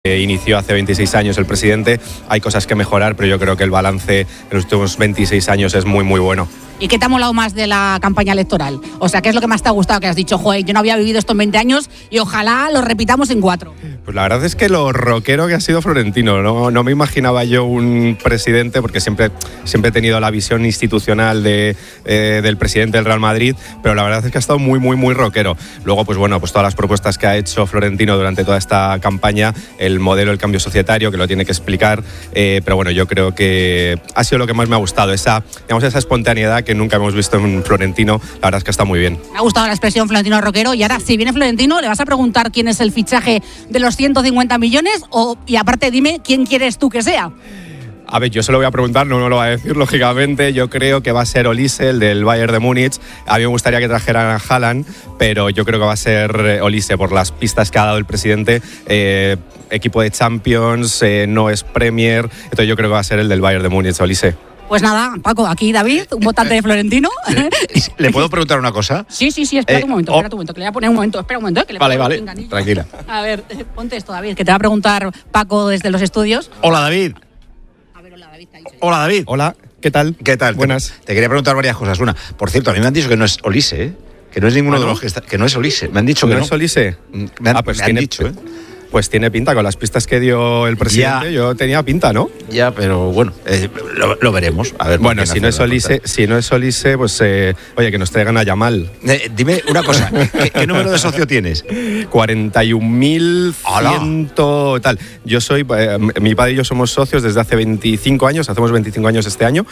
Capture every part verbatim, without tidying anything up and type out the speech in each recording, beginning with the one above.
inició hace veintiséis años el presidente. Hay cosas que mejorar, pero yo creo que el balance en los últimos veintiséis años es muy, muy bueno. ¿Y qué te ha molado más de la campaña electoral? O sea, ¿qué es lo que más te ha gustado? Que has dicho, joder, yo no había vivido esto en veinte años y ojalá lo repitamos en cuatro. Pues la verdad es que lo rockero que ha sido Florentino. No, no me imaginaba yo un presidente, porque siempre, siempre he tenido la visión institucional de, eh, del presidente del Real Madrid, pero la verdad es que ha estado muy, muy, muy rockero. Luego, pues bueno, pues todas las propuestas que ha hecho Florentino durante toda esta campaña, el modelo del cambio societario, que lo tiene que explicar, eh, pero bueno, yo creo que ha sido lo que más me ha gustado, esa, digamos, esa espontaneidad que nunca hemos visto en Florentino. La verdad es que está muy bien. Me ha gustado la expresión Florentino rockero, y ahora, si viene Florentino, ¿le vas a preguntar quién es el fichaje de los ciento cincuenta millones? O, y aparte, dime, ¿quién quieres tú que sea? A ver, yo se lo voy a preguntar, no me lo va a decir, lógicamente. Yo creo que va a ser Olise, el del Bayern de Múnich. A mí me gustaría que trajeran a Haaland, pero yo creo que va a ser Olise por las pistas que ha dado el presidente. Eh, equipo de Champions, eh, no es Premier, entonces yo creo que va a ser el del Bayern de Múnich, Olise. Pues nada, Paco, aquí David, un votante de Florentino. ¿Le puedo preguntar una cosa? Sí, sí, sí, espera eh, un momento, espera un momento, que le voy a poner un momento, espera un momento. Que le vale, vale, tranquila. A ver, ponte esto, David, que te va a preguntar Paco desde los estudios. Hola, David. A ver, hola, David. Hola, David. Hola, ¿qué tal? ¿Qué tal? Buenas. Te, te quería preguntar varias cosas. Una, por cierto, a mí me han dicho que no es Olise, ¿eh? Que no es ninguno ¿Ah, no? de los que está, que no es Olise. Me han dicho que no. no es Olise? Me han, ah, pues me tiene, han dicho, ¿eh? Pues tiene pinta, con las pistas que dio el presidente, ya. Yo tenía pinta, ¿no? Ya, pero bueno, eh, lo, lo veremos. A ver, bueno, si no, es Olise, si no es Olise, pues eh, oye, que nos traigan a Yamal. Eh, dime una cosa, ¿qué, ¿qué número de socio tienes? cuarenta y un mil cien tal. Yo soy, eh, mi padre y yo somos socios desde hace veinticinco años, hacemos veinticinco años este año,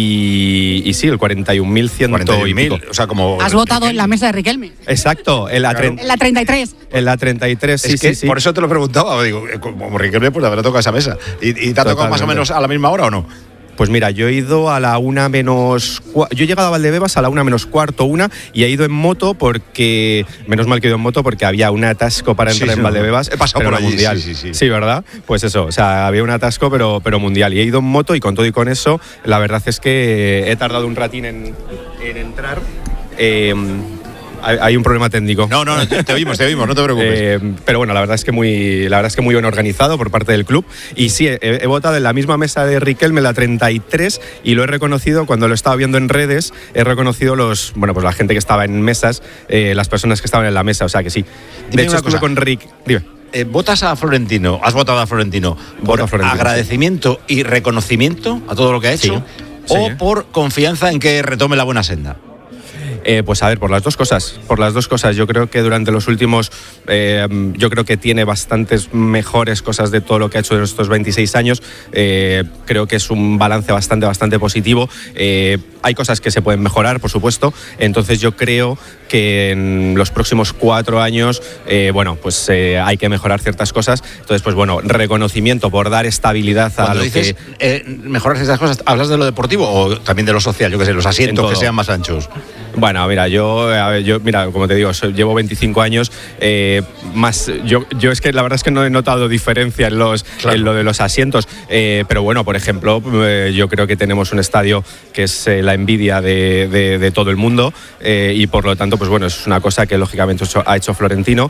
y, y sí, el cuarenta y un mil cien y pico. O sea, como... Has votado en la mesa de Riquelme. Exacto, en la, claro. en la treinta y tres. En la treinta y tres, sí, es que sí, sí. Por eso te lo preguntaba, digo, como Riquelme, pues habrá tocado esa mesa. ¿Y, y te ha tocado más o menos a la misma hora o no? Pues mira, yo he ido a la una menos... Yo he llegado a Valdebebas a la una menos cuarto, una, y he ido en moto porque... Menos mal que he ido en moto porque había un atasco para entrar sí, sí, en Valdebebas. He pasado pero por allí, mundial. Sí, sí, sí. sí, ¿verdad? Pues eso, o sea, había un atasco, pero, pero mundial. Y he ido en moto y con todo y con eso, la verdad es que he tardado un ratín en, en entrar. Eh, Hay un problema técnico. No, no, no, te oímos, te oímos, no te preocupes. Eh, pero bueno, la verdad es que muy, la verdad es que muy bien organizado por parte del club. Y sí, he, he votado en la misma mesa de Riquelme, la treinta y tres, y lo he reconocido cuando lo estaba viendo en redes. He reconocido los, bueno, pues la gente que estaba en mesas, eh, las personas que estaban en la mesa. O sea que sí. Dime de hecho, estuve con Rick. Dime. Eh, ¿Votas a Florentino? ¿Has votado a Florentino por a Florentino, agradecimiento sí. y reconocimiento a todo lo que ha hecho? Sí. ¿O sí. por confianza en que retome la buena senda? Eh, pues a ver, por las dos cosas, por las dos cosas. Yo creo que durante los últimos, eh, yo creo que tiene bastantes mejores cosas de todo lo que ha hecho en estos veintiséis años. Eh, creo que es un balance bastante, bastante positivo. Eh, hay cosas que se pueden mejorar, por supuesto. Entonces yo creo que en los próximos cuatro años, eh, bueno, pues eh, hay que mejorar ciertas cosas. Entonces, pues bueno, reconocimiento por dar estabilidad a Cuando lo dices, que... Eh, mejorar ciertas cosas, ¿hablas de lo deportivo o también de lo social? Yo qué sé, los asientos que sean más anchos. Bueno, mira, yo, a ver, yo, mira, como te digo, soy, llevo veinticinco años, eh, más, yo, yo es que la verdad es que no he notado diferencia en los, claro. en lo de los asientos, eh, pero bueno, por ejemplo, eh, yo creo que tenemos un estadio que es eh, la envidia de, de, de todo el mundo, eh, y por lo tanto, pues bueno, es una cosa que lógicamente ha hecho Florentino,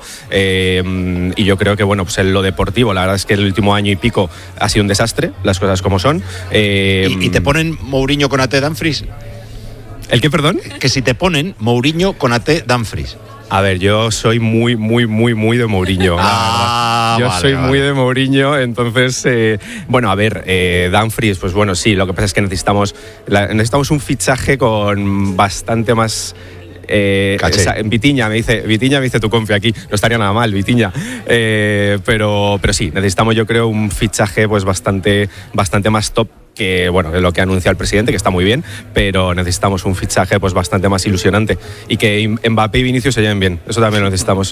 eh, y yo creo que bueno, pues en lo deportivo, la verdad es que el último año y pico ha sido un desastre, las cosas como son. Eh, ¿Y, y te ponen Mourinho con A T Dumfries? ¿El qué, perdón? Que si te ponen Mourinho con A T Dumfries. A ver, yo soy muy, muy, muy, muy de Mourinho. Ah, yo vale, soy vale. muy de Mourinho, entonces, eh, bueno, a ver, eh, Dumfries, pues bueno, sí, lo que pasa es que necesitamos, la, necesitamos un fichaje con bastante más... Eh, esa, Vitiña me dice Vitiña me dice tu confi aquí, no estaría nada mal Vitiña, eh, pero, pero sí, necesitamos yo creo un fichaje pues bastante, bastante más top que bueno, es lo que anuncia el presidente, que está muy bien, pero necesitamos un fichaje pues bastante más ilusionante y que Mbappé y Vinicius se lleven bien, eso también lo necesitamos.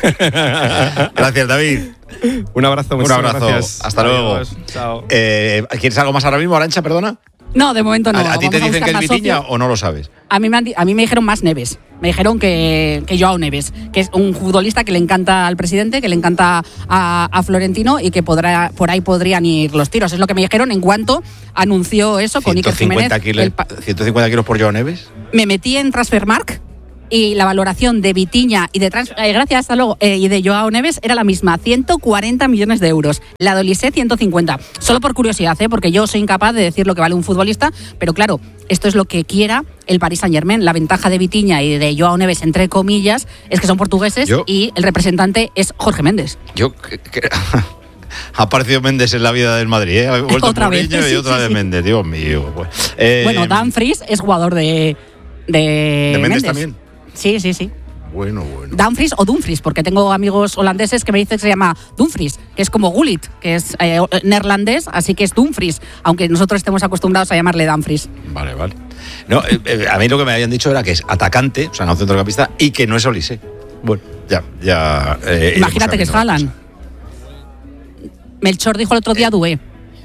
Gracias, David. Un abrazo, un abrazo. Gracias. Hasta Adiós. luego. Chao. Eh, ¿Quieres algo más ahora mismo, Arantxa, perdona? No, de momento no. ¿A, a ti te dicen que es Vitiña o no lo sabes? A mí, me han, a mí me dijeron más Neves. Me dijeron que, que Joao Neves, que es un futbolista que le encanta al presidente, que le encanta a, a Florentino y que podrá, por ahí podrían ir los tiros. Es lo que me dijeron en cuanto anunció eso con Iker Jiménez. Kilos, el, ¿ciento cincuenta kilos por Joao Neves? Me metí en Transfermarkt y la valoración de Vitinha y de Trans, eh, gracias, hasta luego, eh, y de Joao Neves era la misma, ciento cuarenta millones de euros. La de Olise, ciento cincuenta. Solo por curiosidad, ¿eh? Porque yo soy incapaz de decir lo que vale un futbolista, pero claro, esto es lo que quiera el Paris Saint-Germain. La ventaja de Vitinha y de Joao Neves, entre comillas, es que son portugueses yo, y el representante es Jorge Méndez. Yo... Que, que... Ha aparecido Méndez en la vida del Madrid, ¿eh? Ha vuelto otra vez sí, y otra sí, vez sí. Méndez, Dios mío. Pues. Eh, bueno, Dumfries es jugador de, de, de Méndez también. Sí, sí, sí. Bueno, bueno. Dumfries o Dumfries, porque tengo amigos holandeses que me dicen que se llama Dumfries, que es como Gullit, que es eh, neerlandés, así que es Dumfries, aunque nosotros estemos acostumbrados a llamarle Dumfries. Vale, vale. No, eh, eh, a mí lo que me habían dicho era que es atacante, o sea, no centrocampista, y que no es Olise. Bueno, ya, ya. Eh, Imagínate que es Haaland. Melchor dijo el otro día eh. Dué.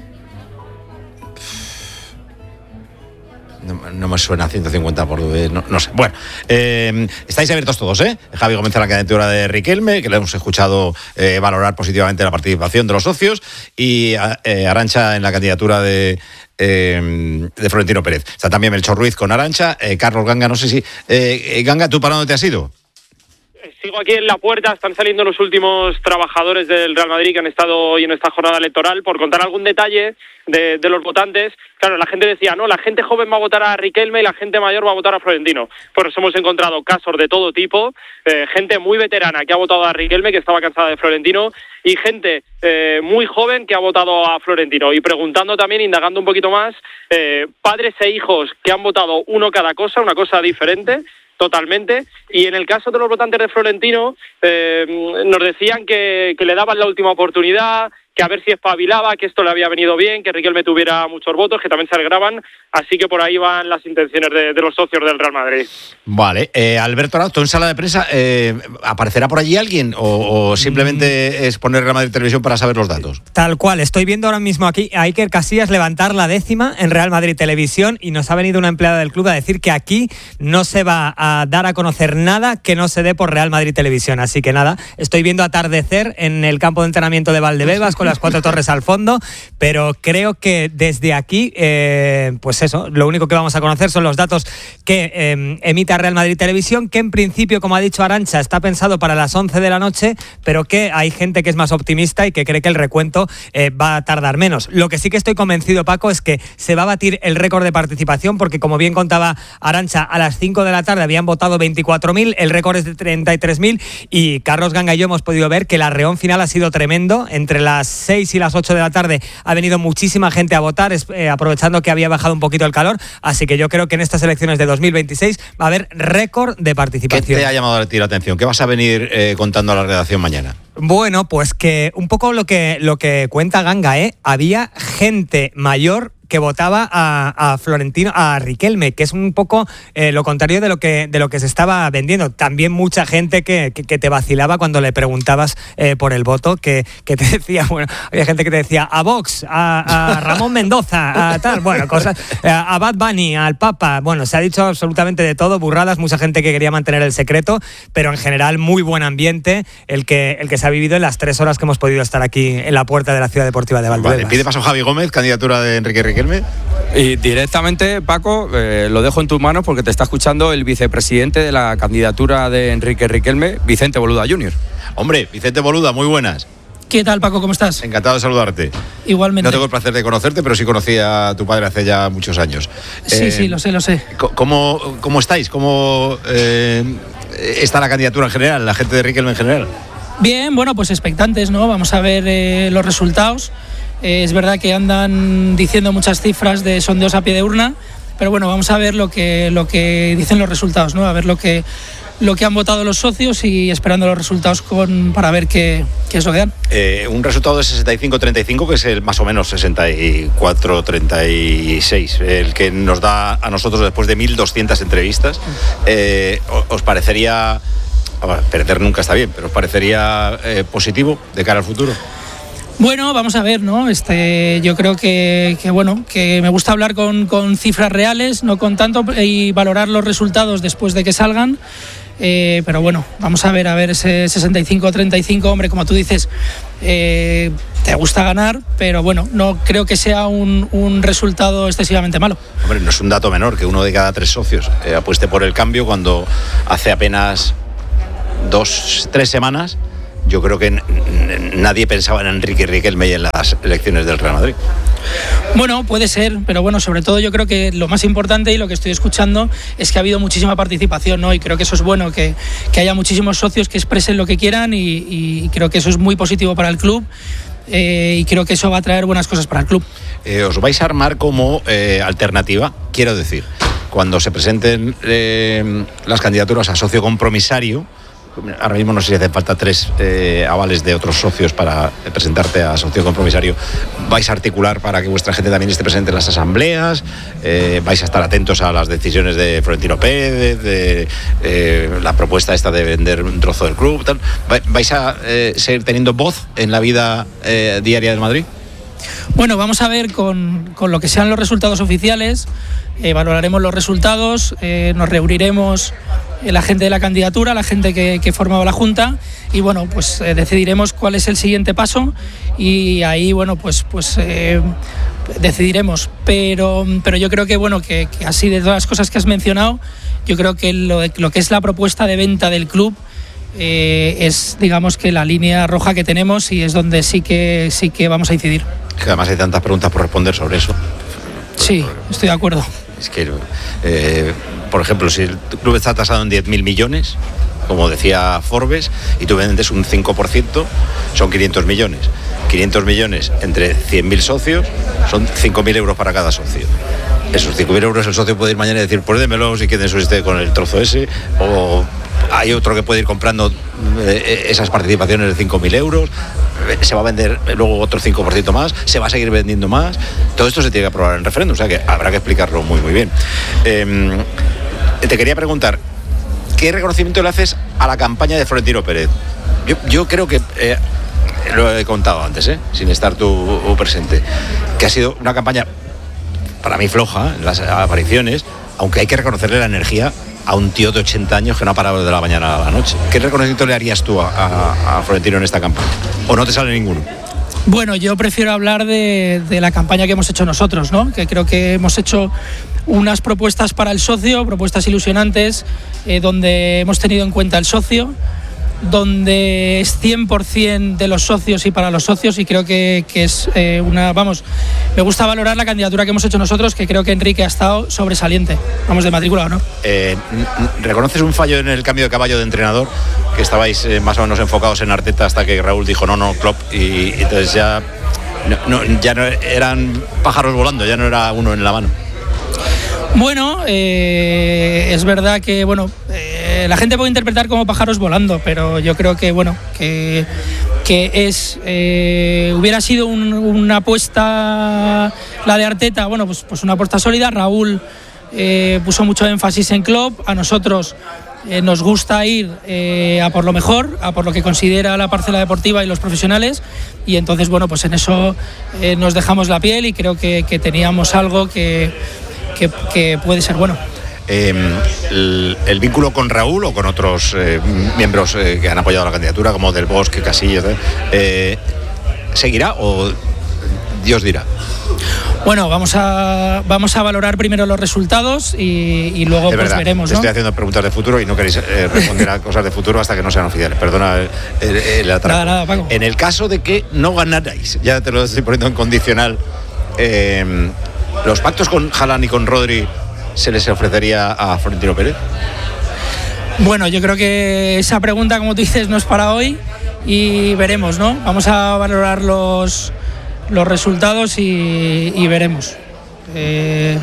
No, no me suena ciento cincuenta por Dué, no, no sé. Bueno, eh, estáis abiertos todos, ¿eh? Javi Gómez en la candidatura de Riquelme, que le hemos escuchado eh, valorar positivamente la participación de los socios, y eh, Arantxa en la candidatura de, eh, de Florentino Pérez. Está también Melchor Ruiz con Arantxa, eh, Carlos Ganga, no sé si... Eh, Ganga, ¿tú para dónde te has ido? Sigo aquí en la puerta, están saliendo los últimos trabajadores del Real Madrid que han estado hoy en esta jornada electoral. Por contar algún detalle de, de los votantes, claro, la gente decía, no, la gente joven va a votar a Riquelme y la gente mayor va a votar a Florentino. Pues hemos encontrado casos de todo tipo, eh, gente muy veterana que ha votado a Riquelme, que estaba cansada de Florentino, y gente eh, muy joven que ha votado a Florentino. Y preguntando también, indagando un poquito más, eh, padres e hijos que han votado uno cada cosa, una cosa diferente, totalmente. Y en el caso de los votantes de Florentino, eh, nos decían que, que le daban la última oportunidad, que a ver si espabilaba, que esto le había venido bien, que Riquelme tuviera muchos votos, que también se alegraban, así que por ahí van las intenciones de, de los socios del Real Madrid. Vale, eh, Alberto Araujo, en sala de prensa, eh, ¿aparecerá por allí alguien o, o simplemente mm. es poner Real Madrid Televisión para saber los datos? Tal cual, estoy viendo ahora mismo aquí a Iker Casillas levantar la décima en Real Madrid Televisión y nos ha venido una empleada del club a decir que aquí no se va a dar a conocer nada que no se dé por Real Madrid Televisión, así que nada, estoy viendo atardecer en el campo de entrenamiento de Valdebebas con las cuatro torres al fondo, pero creo que desde aquí, eh, pues eso, lo único que vamos a conocer son los datos que eh, emita Real Madrid Televisión, que en principio, como ha dicho Arantxa, está pensado para las once de la noche, pero que hay gente que es más optimista y que cree que el recuento eh, va a tardar menos. Lo que sí que estoy convencido, Paco, es que se va a batir el récord de participación, porque como bien contaba Arantxa, a las cinco de la tarde habían votado veinticuatro mil, el récord es de treinta y tres mil, y Carlos Ganga y yo hemos podido ver que el arreón final ha sido tremendo. Entre las seis y las ocho de la tarde ha venido muchísima gente a votar, eh, aprovechando que había bajado un poquito el calor, así que yo creo que en estas elecciones de dos mil veintiséis va a haber récord de participación. ¿Qué te ha llamado a ti la atención? ¿Qué vas a venir eh, contando a la redacción mañana? Bueno, pues que un poco lo que, lo que cuenta Ganga, ¿eh? Había gente mayor que votaba a, a Florentino, a Riquelme, que es un poco eh, lo contrario de lo que de lo que se estaba vendiendo. También mucha gente que, que, que te vacilaba cuando le preguntabas eh, por el voto, que, que te decía, bueno, había gente que te decía a Vox, a, a Ramón Mendoza, a tal, bueno, cosas, a, a Bad Bunny, al Papa, bueno, se ha dicho absolutamente de todo, burradas, mucha gente que quería mantener el secreto, pero en general muy buen ambiente el que, el que se ha vivido en las tres horas que hemos podido estar aquí en la puerta de la Ciudad Deportiva de Valdebebas. Vale, pide paso Javi Gómez, candidatura de Enrique Riquelme. Y directamente, Paco, eh, lo dejo en tus manos porque te está escuchando el vicepresidente de la candidatura de Enrique Riquelme, Vicente Boluda junior Hombre, Vicente Boluda, muy buenas. ¿Qué tal, Paco? ¿Cómo estás? Encantado de saludarte. Igualmente. No tengo el placer de conocerte, pero sí conocí a tu padre hace ya muchos años. Sí, eh, sí, lo sé, lo sé. ¿Cómo, cómo estáis? ¿Cómo eh, está la candidatura en general, la gente de Riquelme en general? Bien, bueno, pues expectantes, ¿no? Vamos a ver eh, los resultados. Eh, es verdad que andan diciendo muchas cifras de sondeos a pie de urna, pero bueno, vamos a ver lo que, lo que dicen los resultados, ¿no? A ver lo que, lo que han votado los socios y esperando los resultados con, para ver qué, qué es lo que dan. Eh, un resultado de sesenta y cinco treinta y cinco, que es el más o menos sesenta y cuatro treinta y seis, el que nos da a nosotros después de mil doscientas entrevistas. Eh, ¿Os parecería, perder nunca está bien, pero os parecería eh, positivo de cara al futuro? Bueno, vamos a ver, ¿no? Este, yo creo que, que bueno, que me gusta hablar con, con cifras reales, no con tanto, y valorar los resultados después de que salgan. Eh, pero bueno, vamos a ver, a ver ese sesenta y cinco treinta y cinco, hombre, como tú dices, eh, te gusta ganar, pero bueno, no creo que sea un, un resultado excesivamente malo. Hombre, no es un dato menor que uno de cada tres socios eh, apueste por el cambio cuando hace apenas dos, tres semanas yo creo que n- n- nadie pensaba en Enrique Riquelme y en las elecciones del Real Madrid. Bueno, puede ser, pero bueno, sobre todo yo creo que lo más importante y lo que estoy escuchando es que ha habido muchísima participación, ¿no? Y creo que eso es bueno, que, que haya muchísimos socios que expresen lo que quieran y, y creo que eso es muy positivo para el club. Eh, y creo que eso va a traer buenas cosas para el club. Eh, ¿Os vais a armar como eh, alternativa? Quiero decir, cuando se presenten eh, las candidaturas a socio compromisario, ahora mismo no sé si hacen falta tres eh, avales de otros socios para presentarte a socio compromisario. ¿Vais a articular para que vuestra gente también esté presente en las asambleas? Eh, ¿Vais a estar atentos a las decisiones de Florentino Pérez, de eh, la propuesta esta de vender un trozo del club? Tal? ¿Vais a eh, seguir teniendo voz en la vida eh, diaria del Madrid? Bueno, vamos a ver con, con lo que sean los resultados oficiales, eh, valoraremos los resultados, eh, nos reuniremos eh, la gente de la candidatura, la gente que, que formaba la Junta y bueno, pues eh, decidiremos cuál es el siguiente paso y ahí, bueno, pues, pues eh, decidiremos. Pero, pero yo creo que, bueno, que, que así de todas las cosas que has mencionado, yo creo que lo, lo que es la propuesta de venta del club eh, es, digamos, que la línea roja que tenemos y es donde sí que, sí que vamos a incidir. Que además hay tantas preguntas por responder sobre eso. Sí, estoy de acuerdo. Es que, eh, por ejemplo, si el club está tasado en diez mil millones, como decía Forbes, y tú vendes un cinco por ciento, son quinientos millones. quinientos millones entre cien mil socios son cinco mil euros para cada socio. Esos cinco mil euros el socio puede ir mañana y decir, pues démelo si quieres usted con el trozo ese, o hay otro que puede ir comprando eh, esas participaciones de cinco mil euros, se va a vender luego otro cinco por ciento más, se va a seguir vendiendo más. Todo esto se tiene que aprobar en referéndum, o sea que habrá que explicarlo muy muy bien. Eh, te quería preguntar, ¿qué reconocimiento le haces a la campaña de Florentino Pérez? Yo, yo creo que, eh, lo he contado antes, eh, sin estar tú presente, que ha sido una campaña para mí floja en las apariciones, aunque hay que reconocerle la energía a un tío de ochenta años que no ha parado de la mañana a la noche. ¿Qué reconocimiento le harías tú a, a, a Florentino en esta campaña? ¿O no te sale ninguno? Bueno, yo prefiero hablar de, de la campaña que hemos hecho nosotros, ¿no? Que creo que hemos hecho unas propuestas para el socio, propuestas ilusionantes, eh, donde hemos tenido en cuenta el socio, donde es cien por ciento de los socios y para los socios, y creo que, que es eh, una, vamos, me gusta valorar la candidatura que hemos hecho nosotros, que creo que Enrique ha estado sobresaliente. Vamos de matrícula, ¿o no? Eh, ¿Reconoces un fallo en el cambio de caballo de entrenador? Que estabais eh, más o menos enfocados en Arteta hasta que Raúl dijo no, no, Klopp, y, y entonces ya no, no, ya no eran pájaros volando, ya no era uno en la mano. Bueno, eh, es verdad que bueno, eh, la gente puede interpretar como pájaros volando, pero yo creo que bueno, que, que es eh, hubiera sido un, una apuesta la de Arteta, bueno, pues, pues una apuesta sólida. Raúl eh, puso mucho énfasis en Klopp, a nosotros eh, nos gusta ir eh, a por lo mejor, a por lo que considera la parcela deportiva y los profesionales, y entonces bueno, pues en eso eh, nos dejamos la piel y creo que, que teníamos algo que Que, que puede ser bueno. Eh, el, el vínculo con Raúl o con otros eh, miembros eh, que han apoyado la candidatura, como Del Bosque, Casillas, eh, ¿seguirá o Dios dirá? Bueno, vamos a vamos a valorar primero los resultados y, y luego de pues verdad, veremos, te ¿no? estoy haciendo preguntas de futuro y no queréis eh, responder a cosas de futuro hasta que no sean oficiales. Perdona el, el, el atraco. Nada, nada, Paco. En el caso de que no ganarais, ya te lo estoy poniendo en condicional, eh, ¿los pactos con Haaland y con Rodri se les ofrecería a Florentino Pérez? Bueno, yo creo que esa pregunta, como tú dices, no es para hoy y veremos, ¿no? Vamos a valorar los, los resultados y, y veremos. Eh...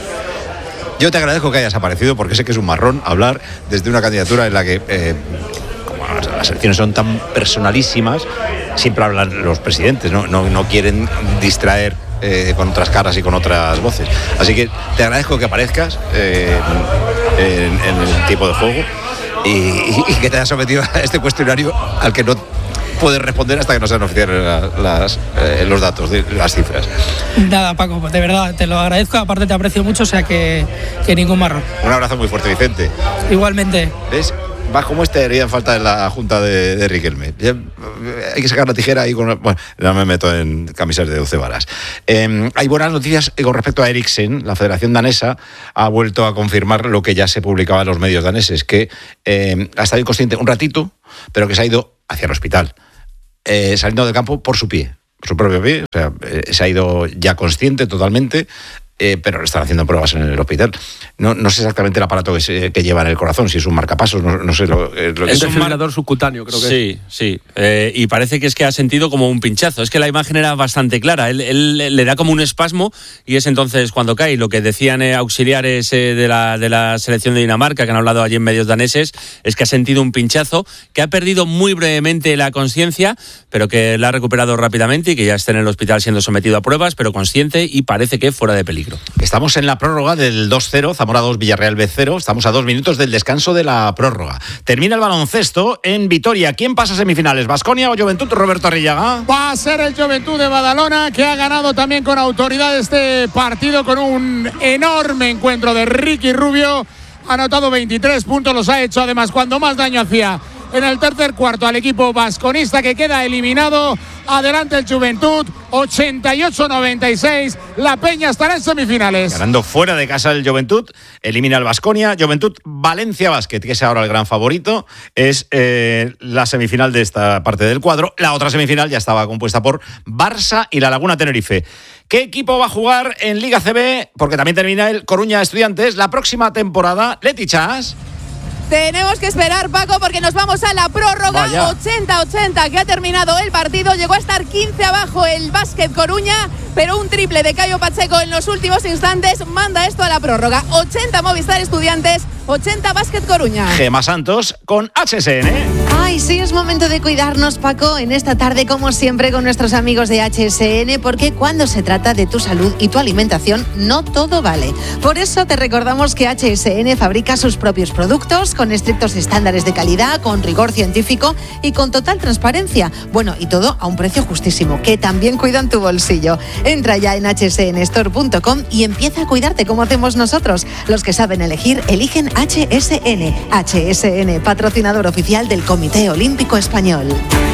Yo te agradezco que hayas aparecido porque sé que es un marrón hablar desde una candidatura en la que, eh, como las elecciones son tan personalísimas, siempre hablan los presidentes, no, no, no quieren distraer Eh, con otras caras y con otras voces. Así que te agradezco que aparezcas eh, en, en el tipo de juego y, y que te hayas sometido a este cuestionario al que no puedes responder hasta que no sean oficiales las, las, eh, los datos, las cifras. Nada, Paco, de verdad, te lo agradezco, aparte te aprecio mucho, o sea que, que ningún marrón. Un abrazo muy fuerte, Vicente. Igualmente. ¿Ves? Vas como este haría falta en la junta de, de Riquelme. Ya, hay que sacar la tijera ahí con... Bueno, no me meto en camisas de doce varas. Eh, hay buenas noticias con respecto a Eriksen. La Federación Danesa ha vuelto a confirmar lo que ya se publicaba en los medios daneses, que eh, ha estado inconsciente un ratito, pero que se ha ido hacia el hospital, eh, saliendo del campo por su pie, por su propio pie. O sea, eh, se ha ido ya consciente totalmente. Eh, pero le están haciendo pruebas en el hospital. No, no sé exactamente el aparato que, se, que lleva en el corazón, si es un marcapasos, no, no sé lo, eh, lo que es. Es un desfibrilador subcutáneo, creo que Sí, sí. Eh, y parece que es que ha sentido como un pinchazo. Es que la imagen era bastante clara. Él, él le da como un espasmo y es entonces cuando cae. Lo que decían eh, auxiliares eh, de, la, de la selección de Dinamarca, que han hablado allí en medios daneses, es que ha sentido un pinchazo, que ha perdido muy brevemente la conciencia, pero que la ha recuperado rápidamente y que ya está en el hospital siendo sometido a pruebas, pero consciente y parece que fuera de peligro. Estamos en la prórroga del dos cero, Zamora dos, Villarreal B cero. Estamos a dos minutos del descanso de la prórroga. Termina el baloncesto en Vitoria. ¿Quién pasa a semifinales? ¿Baskonia o Juventud? Roberto Arrillaga. Va a ser el Juventud de Badalona, que ha ganado también con autoridad este partido con un enorme encuentro de Ricky Rubio. Ha anotado veintitrés puntos, los ha hecho además cuando más daño hacía en el tercer cuarto al equipo vasconista, que queda eliminado. Adelante el Juventud, ochenta y ocho noventa y seis. La Peña estará en semifinales. Ganando fuera de casa el Juventud, elimina al Baskonia. Juventud Valencia Basket, que es ahora el gran favorito, es eh, la semifinal de esta parte del cuadro. La otra semifinal ya estaba compuesta por Barça y la Laguna Tenerife. ¿Qué equipo va a jugar en Liga C B? Porque también termina el Coruña Estudiantes la próxima temporada. Leti Chas. Tenemos que esperar, Paco, porque nos vamos a la prórroga. ochenta ochenta que ha terminado el partido. Llegó a estar quince abajo el Básquet Coruña, pero un triple de Cayo Pacheco en los últimos instantes manda esto a la prórroga. ochenta Movistar Estudiantes, ochenta Básquet Coruña. Gema Santos con H S N. Ay, sí, es momento de cuidarnos, Paco, en esta tarde, como siempre, con nuestros amigos de H S N, porque cuando se trata de tu salud y tu alimentación, no todo vale. Por eso te recordamos que H S N fabrica sus propios productos con estrictos estándares de calidad, con rigor científico y con total transparencia. Bueno, y todo a un precio justísimo, que también cuidan tu bolsillo. Entra ya en h s n store punto com y empieza a cuidarte como hacemos nosotros. Los que saben elegir, eligen H S N. H S N, patrocinador oficial del Comité Olímpico Español.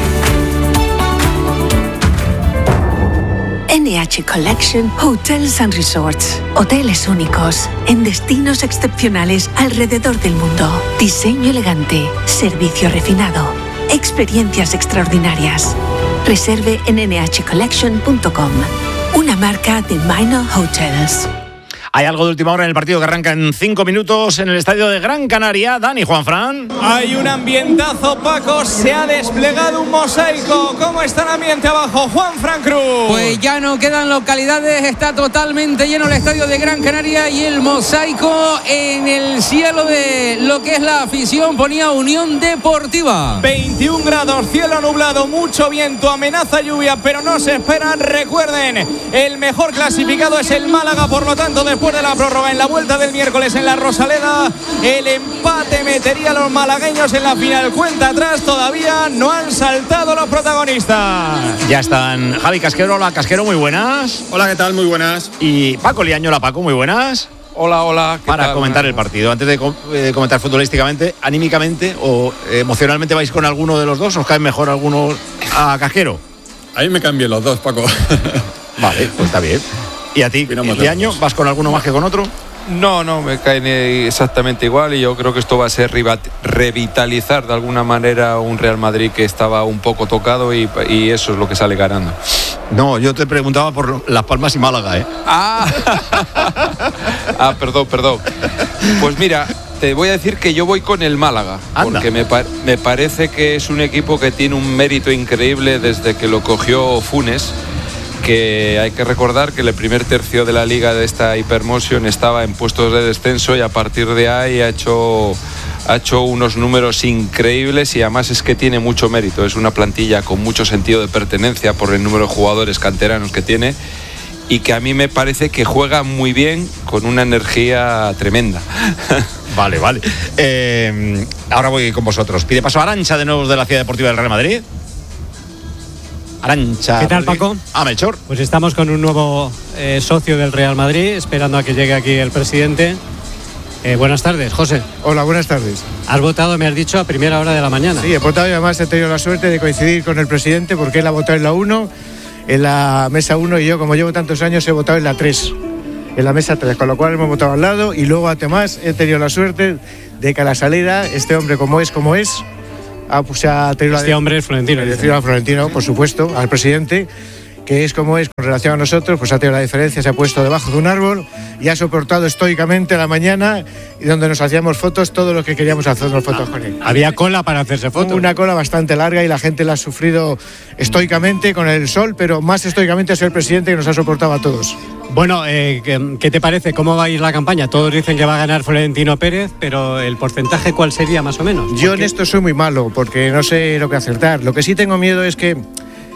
N H Collection Hotels and Resorts. Hoteles únicos en destinos excepcionales alrededor del mundo. Diseño elegante, servicio refinado, experiencias extraordinarias. Reserve en n h collection punto com. Una marca de Minor Hotels. Hay algo de última hora en el partido que arranca en cinco minutos en el estadio de Gran Canaria. Dani, Juanfran. Hay un ambientazo, Paco. Se ha desplegado un mosaico. ¿Cómo está el ambiente abajo, Juanfran Cruz? Pues ya no quedan localidades. Está totalmente lleno el estadio de Gran Canaria y el mosaico en el cielo de lo que es la afición ponía Unión Deportiva. veintiún grados, cielo nublado, mucho viento, amenaza lluvia, pero no se esperan. Recuerden, el mejor clasificado es el Málaga, por lo tanto, después de la prórroga en la vuelta del miércoles en la Rosaleda, el empate metería a los malagueños en la final. Cuenta atrás, todavía no han saltado los protagonistas. Ya están Javi Casquero. Hola, Casquero, muy buenas. Hola, ¿qué tal? Muy buenas. Y Paco Liaño. Hola, Paco, muy buenas. Hola, hola. ¿qué Para tal? comentar el partido, antes de eh, comentar futbolísticamente, anímicamente o eh, emocionalmente, ¿vais con alguno de los dos? ¿Os cae mejor alguno a Casquero? A mí me caen bien los dos, Paco. Vale, pues está bien. ¿Y a ti, este año, vas con alguno más que con otro? No, no, me caen exactamente igual y yo creo que esto va a ser revitalizar de alguna manera un Real Madrid que estaba un poco tocado y, y eso es lo que sale ganando. No, yo te preguntaba por Las Palmas y Málaga, ¿eh? Ah, ah perdón, perdón. Pues mira, te voy a decir que yo voy con el Málaga. Anda. Porque me, par- me parece que es un equipo que tiene un mérito increíble desde que lo cogió Funes, que hay que recordar que el primer tercio de la liga de esta Hypermotion estaba en puestos de descenso y a partir de ahí ha hecho, ha hecho unos números increíbles y además es que tiene mucho mérito. Es una plantilla con mucho sentido de pertenencia por el número de jugadores canteranos que tiene y que a mí me parece que juega muy bien con una energía tremenda. Vale, vale. Eh, ahora voy con vosotros. Pide paso a Arantxa de nuevo de la Ciudad Deportiva del Real Madrid. Arantxa. ¿Qué tal, Paco? Ah, Melchor. Pues estamos con un nuevo eh, socio del Real Madrid, esperando a que llegue aquí el presidente. Eh, buenas tardes, José. Hola, buenas tardes. Has votado, me has dicho, a primera hora de la mañana. Sí, he votado y además he tenido la suerte de coincidir con el presidente porque él ha votado en la uno, en la mesa uno, y yo, como llevo tantos años, he votado en la tres, en la mesa tres, con lo cual hemos votado al lado. Y luego, además, he tenido la suerte de que a la salida, este hombre, como es, como es, ha, pues, ha tenido este la hombre es Florentino. He decidido a Florentino, por supuesto, al presidente, que es como es con relación a nosotros, pues ha tenido la diferencia, se ha puesto debajo de un árbol y ha soportado estoicamente la mañana, y donde nos hacíamos fotos, todo lo que queríamos hacernos fotos con él. Había cola para hacerse fotos. Una cola bastante larga y la gente la ha sufrido estoicamente con el sol, pero más estoicamente ha sido el presidente, que nos ha soportado a todos. Bueno, eh, ¿qué, ¿qué te parece? ¿Cómo va a ir la campaña? Todos dicen que va a ganar Florentino Pérez, pero ¿el porcentaje cuál sería más o menos? Yo en esto soy muy malo, porque no sé lo que acertar. Lo que sí tengo miedo es que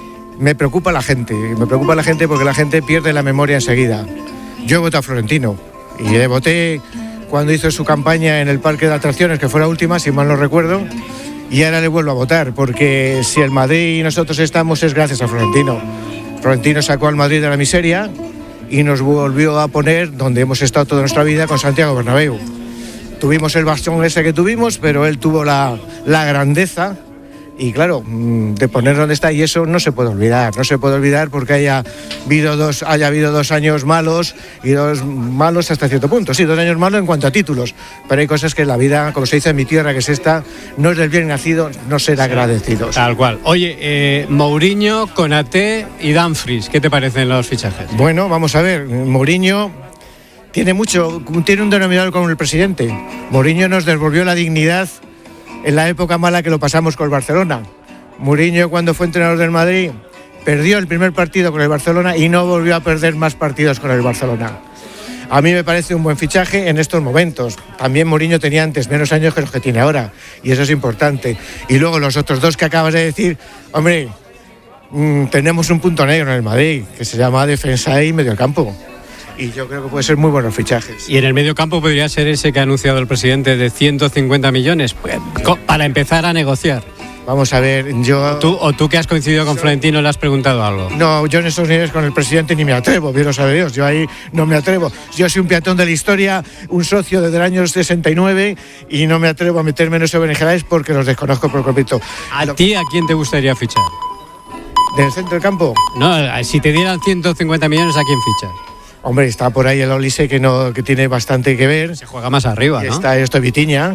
me preocupa la gente, me preocupa la gente porque la gente pierde la memoria enseguida. Yo he votado a Florentino y le voté cuando hizo su campaña en el parque de atracciones, que fue la última, si mal no recuerdo, y ahora le vuelvo a votar, porque si el Madrid y nosotros estamos es gracias a Florentino. Florentino sacó al Madrid de la miseria y nos volvió a poner donde hemos estado toda nuestra vida, con Santiago Bernabéu. Tuvimos el bastón ese que tuvimos, pero él tuvo la, la grandeza, y claro, de poner donde está, y eso no se puede olvidar, no se puede olvidar porque haya habido dos, haya habido dos años malos y dos malos hasta cierto punto, sí, dos años malos en cuanto a títulos, pero hay cosas que en la vida, como se dice en mi tierra, que es esta, no es del bien nacido, no ser agradecidos. Tal cual. Oye, eh, Mourinho, Konaté y Dumfries, ¿qué te parecen los fichajes? Bueno, vamos a ver, Mourinho tiene mucho, tiene un denominador con el presidente. Mourinho nos devolvió la dignidad en la época mala que lo pasamos con el Barcelona. Mourinho, cuando fue entrenador del Madrid, perdió el primer partido con el Barcelona y no volvió a perder más partidos con el Barcelona. A mí me parece un buen fichaje en estos momentos. También Mourinho tenía antes menos años que los que tiene ahora, y eso es importante. Y luego los otros dos que acabas de decir, hombre, mmm, tenemos un punto negro en el Madrid, que se llama defensa y mediocampo. Y yo creo que puede ser muy buenos fichajes. Y en el medio campo podría ser ese que ha anunciado el presidente de ciento cincuenta millones, pues, para empezar a negociar. Vamos a ver, yo... ¿Tú, ¿O tú que has coincidido con Florentino le has preguntado algo? No, yo en estos niveles con el presidente ni me atrevo, bien lo sabe Dios, yo ahí no me atrevo. Yo soy un peatón de la historia, un socio desde el año sesenta y nueve, y no me atrevo a meterme en esos berenjenales porque los desconozco por completo. ¿A lo... ti a quién te gustaría fichar? ¿Del centro del campo? No, si te dieran ciento cincuenta millones, ¿a quién fichas? Hombre, está por ahí el Olise, que no que tiene bastante que ver. Se juega más arriba, ¿no? Está esto Vitinha.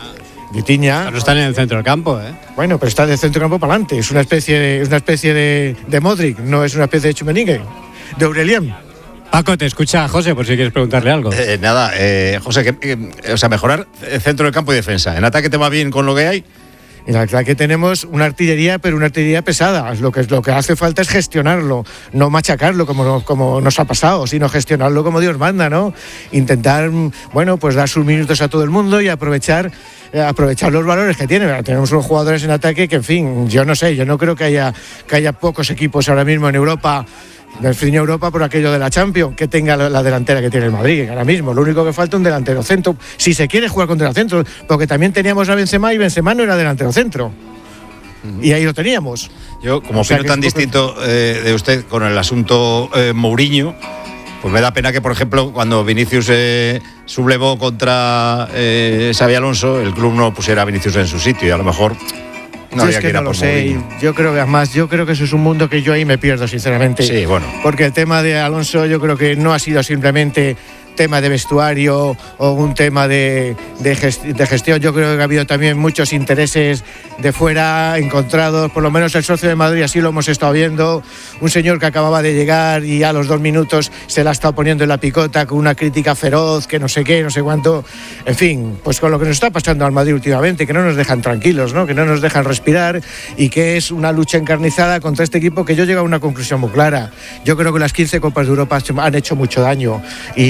Vitinha. Pero está en el centro del campo, ¿eh? Bueno, pero está del centro del campo para adelante. Es una especie de, es una especie de, de Modric, no es una especie de Chumenigue, de Aurelien. Paco, te escucha José, por si quieres preguntarle algo. Eh, nada, eh, José, que, que, o sea, mejorar el centro del campo y defensa. ¿En ataque te va bien con lo que hay? En la verdad que tenemos una artillería, pero una artillería pesada. Lo que, lo que hace falta es gestionarlo, no machacarlo como, como nos ha pasado, sino gestionarlo como Dios manda, ¿no? Intentar, bueno, pues dar sus minutos a todo el mundo y aprovechar, eh, aprovechar los valores que tiene. Tenemos unos jugadores en ataque que, en fin, yo no sé, yo no creo que haya, que haya pocos equipos ahora mismo en Europa, del fin de Europa, por aquello de la Champions, que tenga la, la delantera que tiene el Madrid ahora mismo. Lo único que falta es un delantero centro, si se quiere jugar con delantero centro, porque también teníamos a Benzema y Benzema no era delantero centro. Uh-huh. Y ahí lo teníamos. Yo, como o sea, opino tan distinto eh, de usted con el asunto eh, Mourinho, pues me da pena que, por ejemplo, cuando Vinicius eh, sublevó contra eh, Xabi Alonso, el club no pusiera a Vinicius en su sitio, y a lo mejor no, es que no lo sé. Yo creo que además, yo creo que eso es un mundo que yo ahí me pierdo, sinceramente. Sí, bueno. Porque el tema de Alonso, yo creo que no ha sido simplemente tema de vestuario o un tema de, de, gest, de gestión. Yo creo que ha habido también muchos intereses de fuera encontrados, por lo menos el socio de Madrid así lo hemos estado viendo, un señor que acababa de llegar y a los dos minutos se la ha estado poniendo en la picota con una crítica feroz, que no sé qué, no sé cuánto, en fin, pues con lo que nos está pasando al Madrid últimamente, que no nos dejan tranquilos, ¿no? Que no nos dejan respirar, y que es una lucha encarnizada contra este equipo, que yo llego a una conclusión muy clara. Yo creo que las quince Copas de Europa han hecho mucho daño,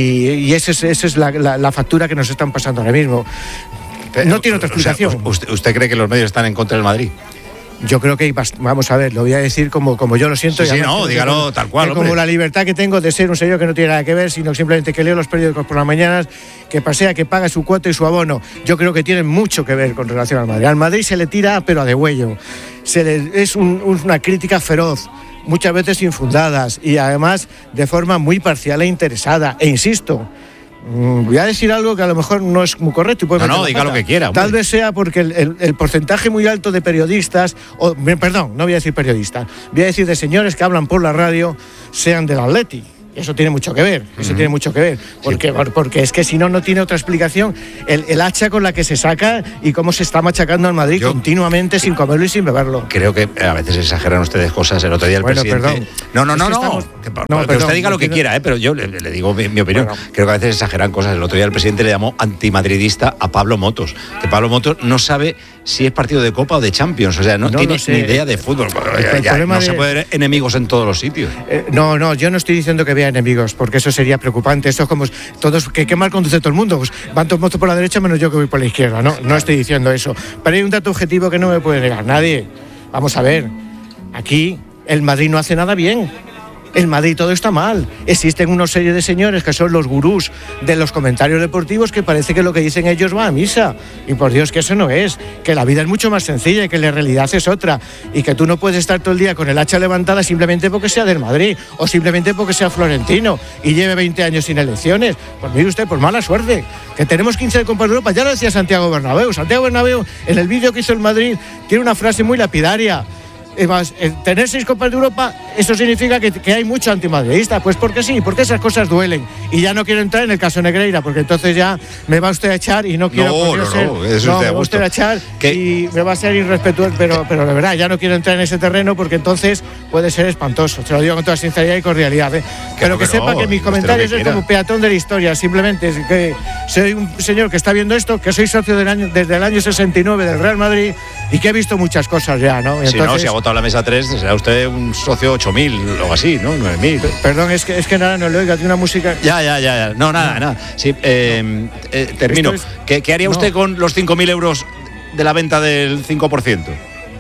y Y esa es, esa es la, la, la factura que nos están pasando ahora mismo. No tiene otra explicación. O sea, ¿usted, ¿Usted cree que los medios están en contra del Madrid? Yo creo que hay, vamos a ver, lo voy a decir como, como yo lo siento. Sí, sí, no, dígalo como, tal cual. Como la libertad que tengo de ser un señor que no tiene nada que ver, sino simplemente que leo los periódicos por las mañanas, que pasea, que paga su cuota y su abono. Yo creo que tienen mucho que ver con relación al Madrid. Al Madrid se le tira, pero a degüello. Se le, es un, una crítica feroz. muchas veces infundadas y además de forma muy parcial e interesada. E insisto, voy a decir algo que a lo mejor no es muy correcto. Y puede no, no, diga lo que quiera. Tal hombre. vez sea porque el, el, el porcentaje muy alto de periodistas, o, perdón, no voy a decir periodistas, voy a decir de señores que hablan por la radio, sean del Atleti. Eso tiene mucho que ver, eso uh-huh. tiene mucho que ver, porque, sí. porque es que si no, no tiene otra explicación el, el hacha con la que se saca y cómo se está machacando al Madrid Yo, continuamente sin comerlo y sin beberlo. Creo que a veces exageran ustedes cosas. El otro día el bueno, presidente... Perdón. No, no, no, es que no. Estamos... Que, no que perdón, usted diga lo que no... quiera, ¿eh? Pero yo le, le digo mi, mi opinión. Bueno. Creo que a veces exageran cosas. El otro día el presidente le llamó antimadridista a Pablo Motos, que Pablo Motos no sabe si es partido de Copa o de Champions, o sea, no, no tiene ni idea de fútbol. El ya, no de... se puede ver enemigos en todos los sitios. Eh, no, no, yo no estoy diciendo que vea enemigos, porque eso sería preocupante. Eso es como todos, que qué mal conduce todo el mundo. Pues van todos motos por la derecha menos yo que voy por la izquierda. No, no estoy diciendo eso. Pero hay un dato objetivo que no me puede negar nadie. Vamos a ver, aquí el Madrid no hace nada bien. El Madrid todo está mal. Existen una serie de señores que son los gurús de los comentarios deportivos que parece que lo que dicen ellos va a misa. Y por Dios que eso no es. Que la vida es mucho más sencilla y que la realidad es otra. Y que tú no puedes estar todo el día con el hacha levantada simplemente porque sea del Madrid o simplemente porque sea florentino y lleve veinte años sin elecciones. Pues mire usted, por mala suerte. Que tenemos quince de Copa de Europa. Ya lo decía Santiago Bernabéu. Santiago Bernabéu en el vídeo que hizo el Madrid tiene una frase muy lapidaria. Más, tener seis Copas de Europa, eso significa que, que hay mucho antimadridista. Pues porque sí, porque esas cosas duelen. Y ya no quiero entrar en el caso Negreira, porque entonces ya me va usted a echar y no quiero no, no, ser, no, eso no, me va usted a echar ¿Qué? Y me va a ser irrespetuoso, pero, pero de verdad, ya no quiero entrar en ese terreno porque entonces puede ser espantoso. Se lo digo con toda sinceridad y cordialidad. ¿eh? Pero que, que sepa no, que mis comentarios es como peatón de la historia, simplemente es que soy un señor que está viendo esto, que soy socio del año, desde el año sesenta y nueve del Real Madrid y que he visto muchas cosas ya, ¿no? Entonces, si no, si ha votado la mesa tres, será usted un socio ocho mil o así, ¿no? nueve mil. Perdón, es que, es que nada, no le oiga, tiene una música... Ya, ya, ya, ya. No, nada, no. nada. Sí, eh, eh, termino. Es... ¿Qué, ¿Qué haría no. usted con los cinco mil euros de la venta del cinco por ciento?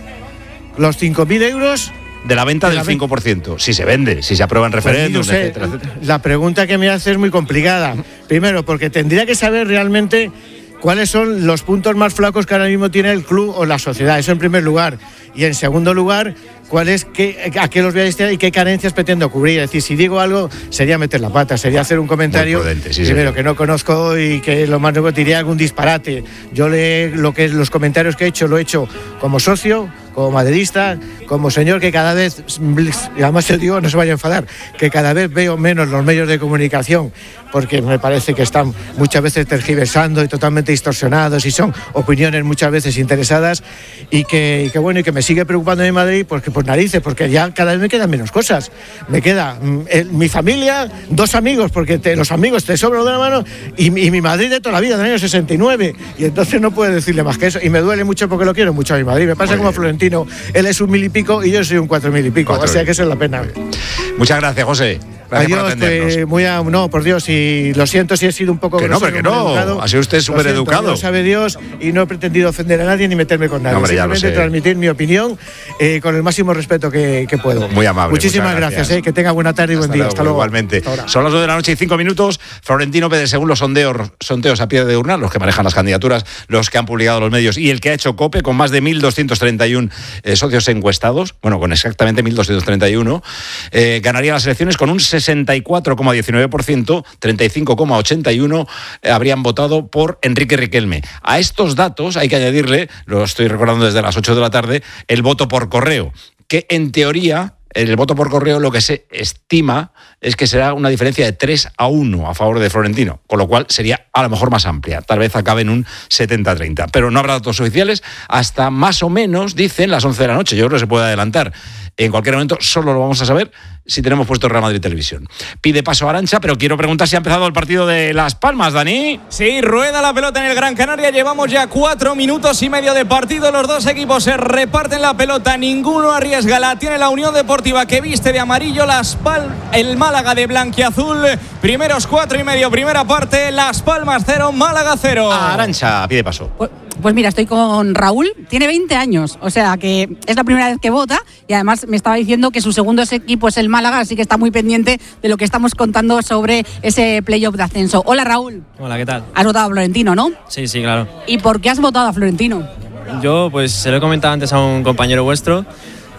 ¿Los cinco mil euros? De la venta de del la cinco por ciento. Si se vende, si se aprueba en referéndum, pues, etcétera, etcétera. La pregunta que me hace es muy complicada. Primero, porque tendría que saber realmente cuáles son los puntos más flacos que ahora mismo tiene el club o la sociedad. Eso en primer lugar. Y en segundo lugar, cuál es qué, a qué los voy a destinar y qué carencias pretendo cubrir. Es decir, si digo algo, sería meter la pata, sería hacer un comentario prudente, sí, primero sí. que no conozco y que lo más nuevo diría algún disparate. Yo le, lo que es los comentarios que he hecho, lo he hecho como socio, como madridista, como señor que cada vez, y además te digo, no se vaya a enfadar, que cada vez veo menos los medios de comunicación, porque me parece que están muchas veces tergiversando y totalmente distorsionados y son opiniones muchas veces interesadas y que, y que bueno, y que me sigue preocupando en Madrid, porque por narices, porque ya cada vez me quedan menos cosas. Me queda el, mi familia, dos amigos, porque te, los amigos te sobran de la mano, y, y mi Madrid de toda la vida, del año sesenta y nueve, y entonces no puedo decirle más que eso, y me duele mucho porque lo quiero mucho a mi Madrid. Me pasa muy como a Florentino, él es un mil y pico y yo soy un cuatro mil y pico, cuatro o sea que eso es la pena. Muchas gracias, José. Gracias Adiós, por pues, muy a, no, por Dios, y lo siento si he sido un poco que grosero, no, que no, educado. Ha sido usted súper educado. Lo sabe Dios y no he pretendido ofender a nadie ni meterme con nadie. No, hombre, simplemente transmitir mi opinión eh, con el máximo respeto que, que puedo. Muy amable. Muchísimas gracias, gracias eh, que tenga buena tarde y Hasta buen día. Luego, Hasta luego. Igualmente. Son las dos de la noche y cinco minutos. Florentino Pérez, según los sondeos, sondeos a pie de urna, los que manejan las candidaturas, los que han publicado los medios y el que ha hecho COPE, con más de mil doscientos treinta y uno eh, socios encuestados, bueno, con exactamente mil doscientos treinta y uno, eh, ganaría las elecciones con un sesenta y cuatro coma diecinueve por ciento, treinta y cinco coma ochenta y uno eh, habrían votado por Enrique Riquelme. A estos datos hay que añadirle, lo estoy recordando desde las ocho de la tarde, el voto por correo, que en teoría, el voto por correo lo que se estima es que será una diferencia de tres a uno a favor de Florentino, con lo cual sería a lo mejor más amplia, tal vez acabe en un setenta treinta, pero no habrá datos oficiales hasta más o menos, dicen, las once de la noche. Yo creo que se puede adelantar. En cualquier momento solo lo vamos a saber si tenemos puesto Real Madrid Televisión. Pide paso a Arantxa, pero quiero preguntar si ha empezado el partido de Las Palmas, Dani. Sí, rueda la pelota en el Gran Canaria. Llevamos ya cuatro minutos y medio de partido. Los dos equipos se reparten la pelota. Ninguno arriesga. La tiene la Unión Deportiva, que viste de amarillo. Las Pal- el Málaga de blanquiazul. Primeros cuatro y medio, primera parte. Las Palmas cero, Málaga cero. Arantxa, pide paso. Pues, pues mira, estoy con Raúl. Tiene veinte años. O sea que es la primera vez que vota. Y además me estaba diciendo que su segundo equipo es el Málaga, así que está muy pendiente de lo que estamos contando sobre ese playoff de ascenso. Hola, Raúl. Hola, ¿qué tal? Has votado a Florentino, ¿no? Sí, sí, claro. ¿Y por qué has votado a Florentino? Yo, pues, se lo he comentado antes a un compañero vuestro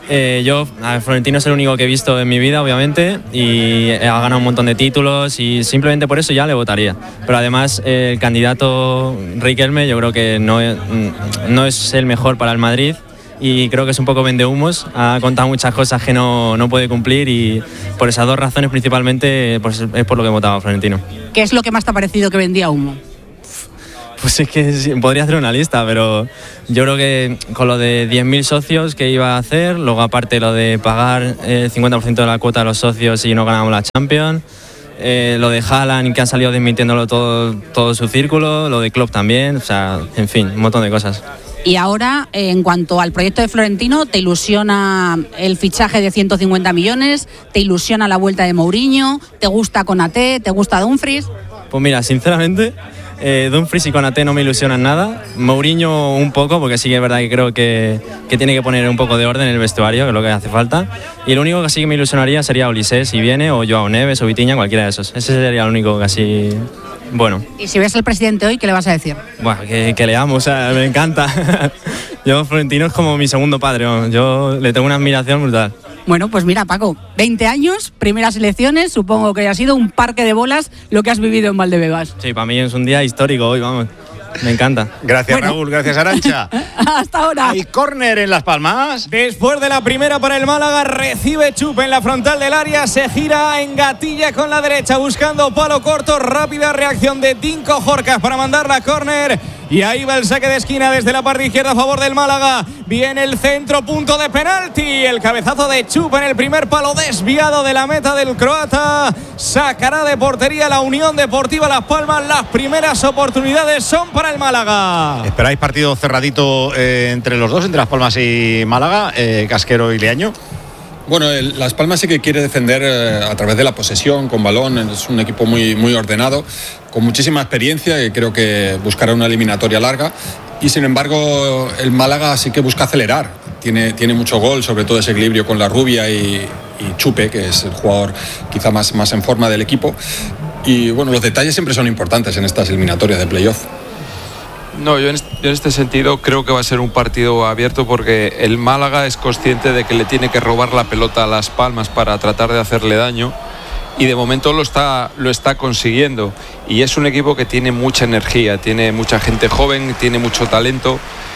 Eh, yo, a ver, Florentino es el único que he visto en mi vida, obviamente, y ha ganado un montón de títulos y simplemente por eso ya le votaría. Pero además, eh, el candidato Riquelme yo creo que no, no es el mejor para el Madrid y creo que es un poco vendehumos. Ha contado muchas cosas que no, no puede cumplir y por esas dos razones principalmente pues, es por lo que he votado a Florentino. ¿Qué es lo que más te ha parecido que vendía humo? Pues es que sí, podría hacer una lista, pero yo creo que con lo de diez mil socios que iba a hacer, luego aparte lo de pagar el cincuenta por ciento de la cuota de los socios y no ganamos la Champions, eh, lo de Haaland que ha salido desmintiéndolo todo, todo su círculo, lo de Klopp también, o sea, en fin, un montón de cosas. Y ahora, en cuanto al proyecto de Florentino, ¿te ilusiona el fichaje de ciento cincuenta millones? ¿Te ilusiona la vuelta de Mourinho? ¿Te gusta Konaté? ¿Te gusta Dumfries? Pues mira, sinceramente, eh, Dumfries y Konaté no me ilusionan nada. Mourinho un poco, porque sí que es verdad que creo que, que tiene que poner un poco de orden en el vestuario, que es lo que hace falta. Y lo único que sí que me ilusionaría sería Olise, si viene, o Joao Neves, o Vitinha, cualquiera de esos. Ese sería el único que así... Bueno. Y si ves al presidente hoy, ¿qué le vas a decir? Bueno, que, que le amo, o sea, me encanta. Yo, Florentino es como mi segundo padre, ¿no? Yo le tengo una admiración brutal. Bueno, pues mira, Paco, veinte años, primeras elecciones, supongo que ha sido un parque de bolas lo que has vivido en Valdebebas. Sí, para mí es un día histórico hoy, vamos. Me encanta. Gracias, bueno. Raúl, gracias, Arantxa. Hasta ahora. Hay córner en Las Palmas. Después de la primera para el Málaga, recibe Chup en la frontal del área, se gira en gatilla con la derecha, buscando palo corto, rápida reacción de Dinko Jorcas para mandar la córner. Y ahí va el saque de esquina desde la parte izquierda a favor del Málaga. Viene el centro, punto de penalti. El cabezazo de Chup en el primer palo, desviado de la meta del croata. Sacará de portería la Unión Deportiva Las Palmas. Las primeras oportunidades son para el Málaga. ¿Esperáis partido cerradito eh, entre los dos, entre Las Palmas y Málaga, eh, Casquero y Leaño? Bueno, el, Las Palmas sí que quiere defender eh, a través de la posesión, con balón. Es un equipo muy, muy ordenado, con muchísima experiencia y creo que buscará una eliminatoria larga. Y sin embargo, el Málaga sí que busca acelerar. Tiene, tiene mucho gol, sobre todo ese equilibrio con la Rubia y, y Chupe, que es el jugador quizá más, más en forma del equipo. Y bueno, los detalles siempre son importantes en estas eliminatorias de playoff. No, yo en, este, yo en este sentido creo que va a ser un partido abierto porque el Málaga es consciente de que le tiene que robar la pelota a Las Palmas para tratar de hacerle daño y de momento lo está, lo está consiguiendo y es un equipo que tiene mucha energía, tiene mucha gente joven, tiene mucho talento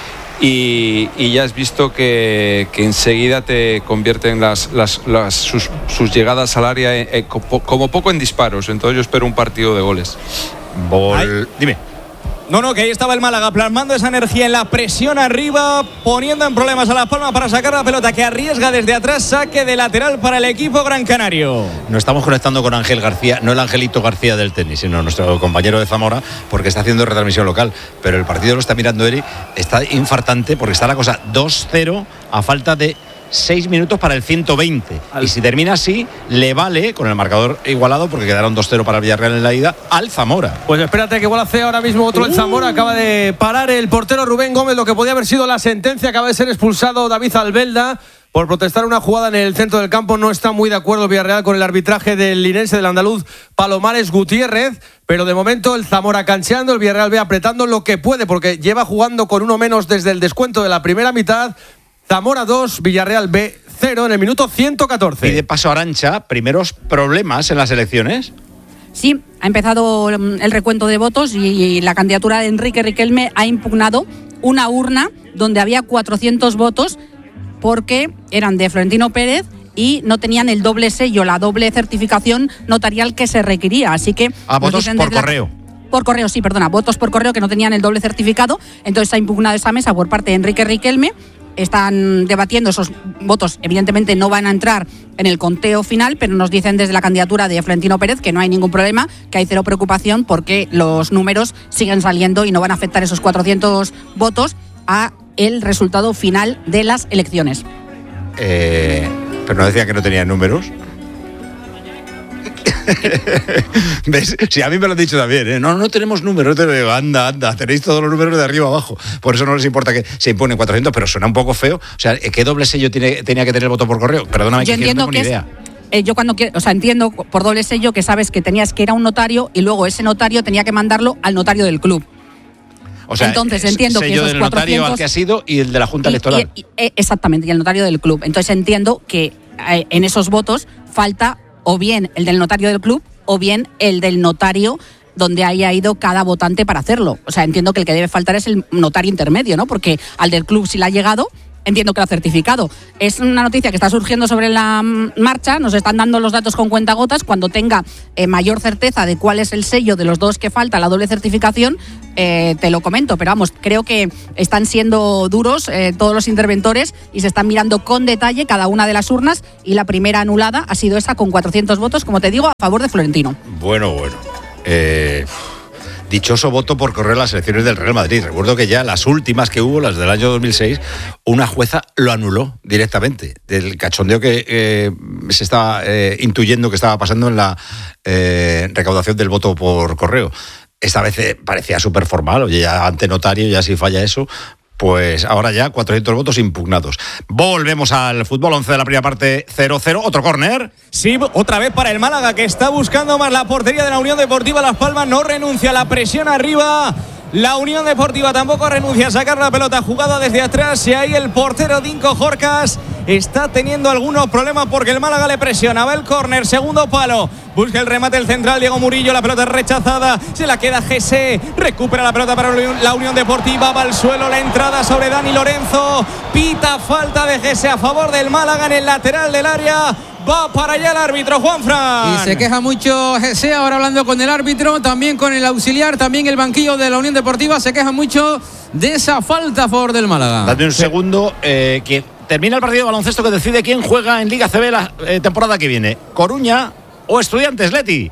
y, y ya has visto que, que enseguida te convierten las, las, las, sus, sus llegadas al área en, en, como poco en disparos, entonces yo espero un partido de goles. Bol... Dime. No, no, que ahí estaba el Málaga plasmando esa energía en la presión arriba, poniendo en problemas a Las Palmas para sacar la pelota que arriesga desde atrás, saque de lateral para el equipo gran canario. Nos estamos conectando con Ángel García, no el Angelito García del tenis, sino nuestro compañero de Zamora, porque está haciendo retransmisión local, pero el partido lo está mirando Eri, está infartante porque está la cosa dos cero a falta de seis minutos para el ciento veinte. Y si termina así, le vale, con el marcador igualado, porque quedaron dos cero para el Villarreal en la ida, al Zamora. Pues espérate que igual hace ahora mismo otro uh. el Zamora. Acaba de parar el portero Rubén Gómez, lo que podía haber sido la sentencia. Acaba de ser expulsado David Albelda por protestar una jugada en el centro del campo. No está muy de acuerdo el Villarreal con el arbitraje del linense, del andaluz Palomares Gutiérrez, pero de momento el Zamora cancheando, el Villarreal ve apretando lo que puede, porque lleva jugando con uno menos desde el descuento de la primera mitad. Zamora dos, Villarreal B cero en el minuto ciento catorce. Y de paso, Arantxa, primeros problemas en las elecciones. Sí, ha empezado el recuento de votos y la candidatura de Enrique Riquelme ha impugnado una urna donde había cuatrocientos votos porque eran de Florentino Pérez y no tenían el doble sello, la doble certificación notarial que se requería. Así que a votos por correo. La... Por correo, sí, perdona, votos por correo que no tenían el doble certificado. Entonces ha impugnado esa mesa por parte de Enrique Riquelme. Están debatiendo esos votos, evidentemente no van a entrar en el conteo final, pero nos dicen desde la candidatura de Florentino Pérez que no hay ningún problema, que hay cero preocupación porque los números siguen saliendo y no van a afectar esos cuatrocientos votos a el resultado final de las elecciones. Eh, pero no decía que no tenían números. ¿Ves? Sí, a mí me lo han dicho también, ¿eh? No, no tenemos números. Te digo, anda, anda, tenéis todos los números de arriba abajo. Por eso no les importa que se imponen cuatrocientos, pero suena un poco feo. O sea, ¿qué doble sello tiene, tenía que tener el voto por correo? Perdóname, yo que no tengo ni es, idea. Eh, yo cuando quiero, o sea, entiendo por doble sello que sabes que tenías que ir a un notario y luego ese notario tenía que mandarlo al notario del club. O sea, entonces entiendo que sello esos del notario cuatrocientos al que ha sido y el de la Junta y- Electoral. y- y- exactamente, y el notario del club. Entonces entiendo que eh, en esos votos falta o bien el del notario del club o bien el del notario donde haya ido cada votante para hacerlo. O sea, entiendo que el que debe faltar es el notario intermedio, ¿no? Porque al del club sí le ha llegado, entiendo que lo ha certificado. Es una noticia que está surgiendo sobre la mm, marcha, nos están dando los datos con cuentagotas. Cuando tenga eh, mayor certeza de cuál es el sello de los dos que falta, la doble certificación, eh, te lo comento. Pero vamos, creo que están siendo duros eh, todos los interventores y se están mirando con detalle cada una de las urnas, y la primera anulada ha sido esa con cuatrocientos votos, como te digo, a favor de Florentino. Bueno, bueno. Eh, dichoso voto por correr las elecciones del Real Madrid. Recuerdo que ya las últimas que hubo, las del año dos mil seis, una jueza lo anuló directamente del cachondeo que eh, se estaba eh, intuyendo que estaba pasando en la eh, recaudación del voto por correo. Esta vez eh, parecía súper formal, oye, ya ante notario, ya si falla eso, pues ahora ya cuatrocientos votos impugnados. Volvemos al fútbol, once de la primera parte, cero cero, otro córner. Sí, otra vez para el Málaga, que está buscando más la portería de la Unión Deportiva Las Palmas. No renuncia a la presión arriba. La Unión Deportiva tampoco renuncia a sacar la pelota jugada desde atrás. Y ahí el portero Dinko Jorcas está teniendo algunos problemas porque el Málaga le presiona. Va el córner, segundo palo. Busca el remate el central, Diego Murillo. La pelota es rechazada. Se la queda G S. Recupera la pelota para la Unión Deportiva. Va al suelo la entrada sobre Dani Lorenzo. Pita falta de G S a favor del Málaga en el lateral del área. Va para allá el árbitro, Juanfran. Y se queja mucho G C, ahora hablando con el árbitro, también con el auxiliar, también el banquillo de la Unión Deportiva, se queja mucho de esa falta a favor del Málaga. Dame un segundo, eh, que termina el partido de baloncesto que decide quién juega en Liga C B la eh, temporada que viene. ¿Coruña o Estudiantes, Leti?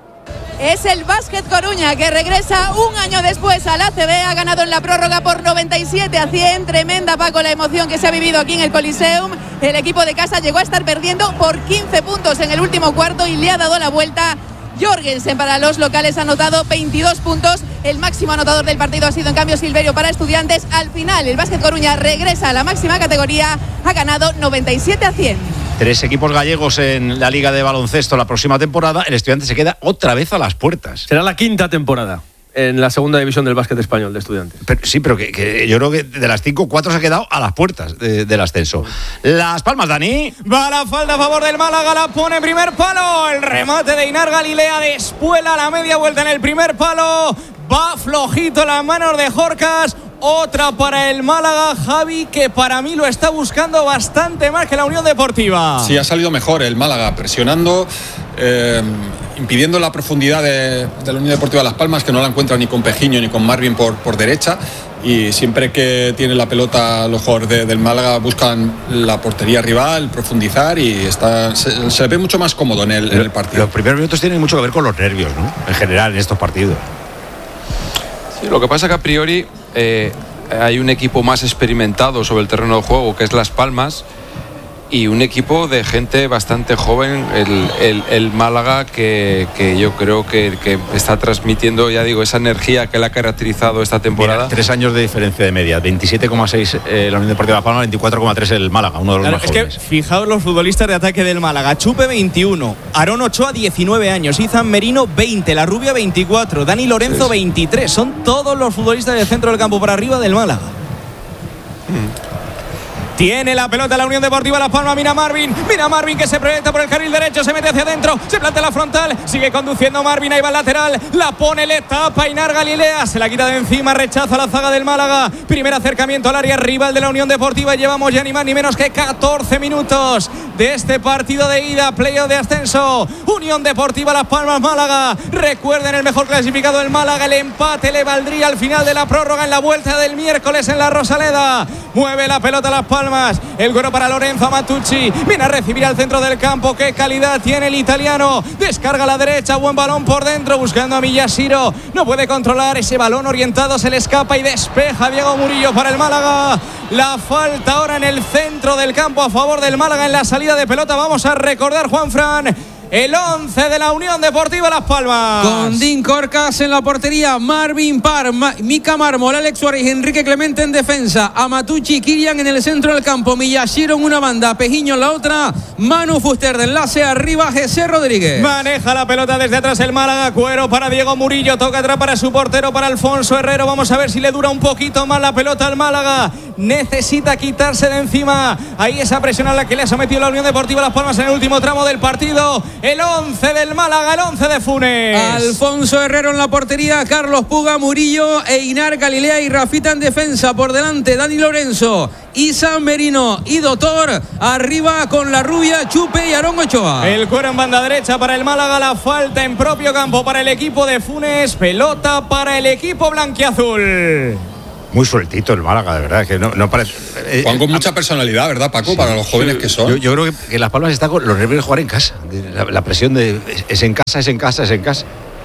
Es el Básquet Coruña, que regresa un año después a la A C B. Ha ganado en la prórroga por noventa y siete a cien. Tremenda, Paco, la emoción que se ha vivido aquí en el Coliseum. El equipo de casa llegó a estar perdiendo por quince puntos en el último cuarto y le ha dado la vuelta. Jorgensen para los locales ha anotado veintidós puntos. El máximo anotador del partido ha sido en cambio Silverio para Estudiantes. Al final el Básquet Coruña regresa a la máxima categoría. Ha ganado noventa y siete a cien. Tres equipos gallegos en la Liga de Baloncesto la próxima temporada. El Estudiante se queda otra vez a las puertas. Será la quinta temporada en la segunda división del básquet español de Estudiantes. Pero, sí, pero que, que yo creo que de las cinco, cuatro se ha quedado a las puertas de, del ascenso. Las Palmas, Dani. Va la falta a favor del Málaga, la pone primer palo. El remate de Inar Galilea despuela la media vuelta en el primer palo. Va flojito las manos de Jorcas. Otra para el Málaga, Javi, que para mí lo está buscando bastante más que la Unión Deportiva. Sí, ha salido mejor el Málaga, presionando, eh, impidiendo la profundidad de, de la Unión Deportiva Las Palmas, que no la encuentra ni con Pejiño ni con Marvin por, por derecha. Y siempre que tiene la pelota los jugadores de, del Málaga buscan la portería rival, profundizar, y está, se, se ve mucho más cómodo en el, en el partido. Los primeros minutos tienen mucho que ver con los nervios, ¿no? En general, en estos partidos. Sí, lo que pasa que a priori eh, hay un equipo más experimentado sobre el terreno de juego, que es Las Palmas, y un equipo de gente bastante joven, el, el, el Málaga, que, que yo creo que, que está transmitiendo, ya digo, esa energía que le ha caracterizado esta temporada. Mira, tres años de diferencia de media, veintisiete coma seis eh, la Unión Deportiva Las Palmas, veinticuatro coma tres el Málaga, uno de los Claro, más es jóvenes. que fijaos los futbolistas de ataque del Málaga. Chupe veintiuno, Aarón Ochoa diecinueve años, Izan Merino veinte, La Rubia veinticuatro, Dani Lorenzo Sí. veintitrés. Son todos los futbolistas del centro del campo para arriba del Málaga. Mm. Tiene la pelota la Unión Deportiva Las Palmas. Mira Marvin, mira Marvin que se proyecta por el carril derecho, se mete hacia adentro, se plantea la frontal, sigue conduciendo Marvin, ahí va el lateral, la pone, le tapa Inar Galilea, se la quita de encima, rechaza la zaga del Málaga. Primer acercamiento al área rival de la Unión Deportiva. Llevamos ya ni más ni menos que catorce minutos de este partido de ida, playoff de ascenso. Unión Deportiva Las Palmas, Málaga. Recuerden, el mejor clasificado del Málaga. El empate le valdría al final de la prórroga en la vuelta del miércoles en la Rosaleda. Mueve la pelota Las Palmas. El gol para Lorenzo Matucci. Viene a recibir al centro del campo. Qué calidad tiene el italiano. Descarga a la derecha. Buen balón por dentro. Buscando a Miyashiro. No puede controlar ese balón orientado. Se le escapa y despeja Diego Murillo para el Málaga. La falta ahora en el centro del campo a favor del Málaga en la salida de pelota. Vamos a recordar, Juanfran, el once de la Unión Deportiva Las Palmas. Con Dean Corcas en la portería, Marvin Parr, Ma- Mika Mármol, Alex Suárez y Enrique Clemente en defensa, Amatucci y Kirian en el centro del campo, Miyashiro en una banda, Pejiño en la otra, Manu Fuster de enlace, arriba José Rodríguez. Maneja la pelota desde atrás el Málaga, cuero para Diego Murillo, toca atrás para su portero, para Alfonso Herrero. Vamos a ver si le dura un poquito más la pelota al Málaga. Necesita quitarse de encima ahí esa presión a la que le ha sometido la Unión Deportiva Las Palmas en el último tramo del partido. El once del Málaga, el once de Funes. Alfonso Herrero en la portería, Carlos Puga, Murillo, Einar Galilea y Rafita en defensa. Por delante Dani Lorenzo, Isa Merino y Dotor. Arriba con la rubia, Chupe y Aarón Ochoa. El cuero en banda derecha para el Málaga, la falta en propio campo para el equipo de Funes, pelota para el equipo blanquiazul. Muy sueltito el Málaga, de verdad, que no, no parece. Eh, Juan con mucha personalidad, ¿verdad, Paco? Sí, para los jóvenes que son. Yo, yo creo que, que Las Palmas está con los nervios de jugar en casa. La, la presión de es en casa, es en casa, es en casa.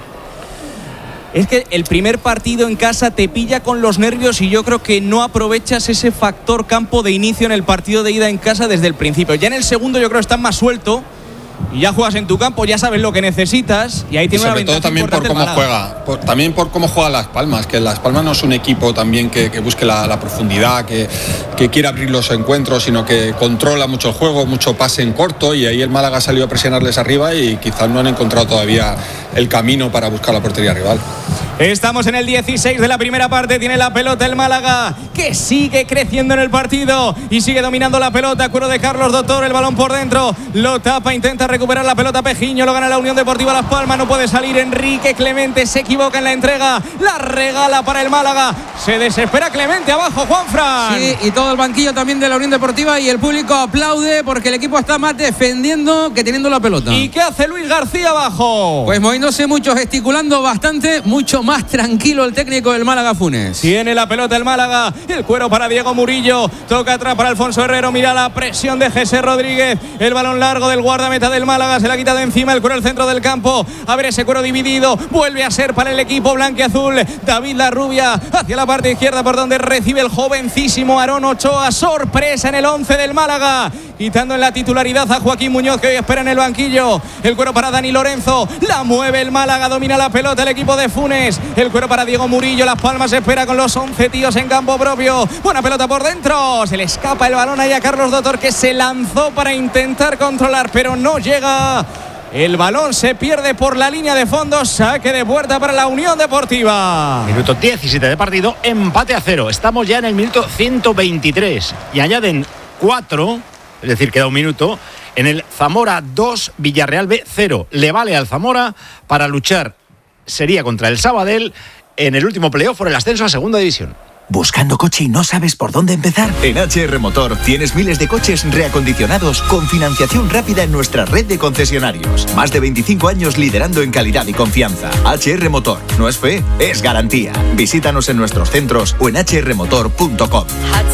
Es que el primer partido en casa te pilla con los nervios y yo creo que no aprovechas ese factor campo de inicio en el partido de ida en casa desde el principio. Ya en el segundo yo creo que estás más suelto y ya juegas en tu campo, ya sabes lo que necesitas y ahí tiene una ventaja. Sobre todo también por cómo juega, por, también por cómo juega Las Palmas, que Las Palmas no es un equipo también que, que busque la, la profundidad, que, que quiera abrir los encuentros, sino que controla mucho el juego, mucho pase en corto, y ahí el Málaga ha salido a presionarles arriba y quizás no han encontrado todavía el camino para buscar la portería rival. Estamos en el dieciséis de la primera parte, tiene la pelota el Málaga, que sigue creciendo en el partido y sigue dominando la pelota. Cuero de Carlos Dotor, el balón por dentro, lo tapa, intenta recuperar la pelota Pejiño, lo gana la Unión Deportiva Las Palmas, no puede salir. Enrique Clemente se equivoca en la entrega, la regala para el Málaga, se desespera Clemente abajo, Juanfran. Sí, y todo el banquillo también de la Unión Deportiva y el público aplaude porque el equipo está más defendiendo que teniendo la pelota. ¿Y qué hace Luis García abajo? Pues moviéndose mucho, gesticulando bastante, mucho más tranquilo el técnico del Málaga, Funes. Tiene la pelota el Málaga, el cuero para Diego Murillo, toca atrás para Alfonso Herrero, mira la presión de José Rodríguez, el balón largo del guardameta del Málaga, se la quita de encima, el cuero al centro del campo, a ver ese cuero dividido, vuelve a ser para el equipo blanquiazul, David Larrubia hacia la parte izquierda por donde recibe el jovencísimo Aarón Ochoa, sorpresa en el once del Málaga, quitando en la titularidad a Joaquín Muñoz, que hoy espera en el banquillo, el cuero para Dani Lorenzo, la mueve el Málaga, domina la pelota el equipo de Funes, el cuero para Diego Murillo, Las Palmas espera con los once tíos en campo propio, buena pelota por dentro, se le escapa el balón ahí a Carlos Dotor, que se lanzó para intentar controlar pero no llega, el balón se pierde por la línea de fondo, saque de puerta para la Unión Deportiva. Minuto diecisiete de partido, empate a cero, estamos ya en el minuto ciento veintitrés y añaden cuatro, es decir, queda un minuto. En el Zamora dos, Villarreal B cero, le vale al Zamora para luchar, sería contra el Sabadell en el último playoff por el ascenso a segunda división. ¿Buscando coche y no sabes por dónde empezar? En H R Motor tienes miles de coches reacondicionados con financiación rápida en nuestra red de concesionarios. Más de veinticinco años liderando en calidad y confianza. H R Motor, no es fe, es garantía. Visítanos en nuestros centros o en h r motor punto com.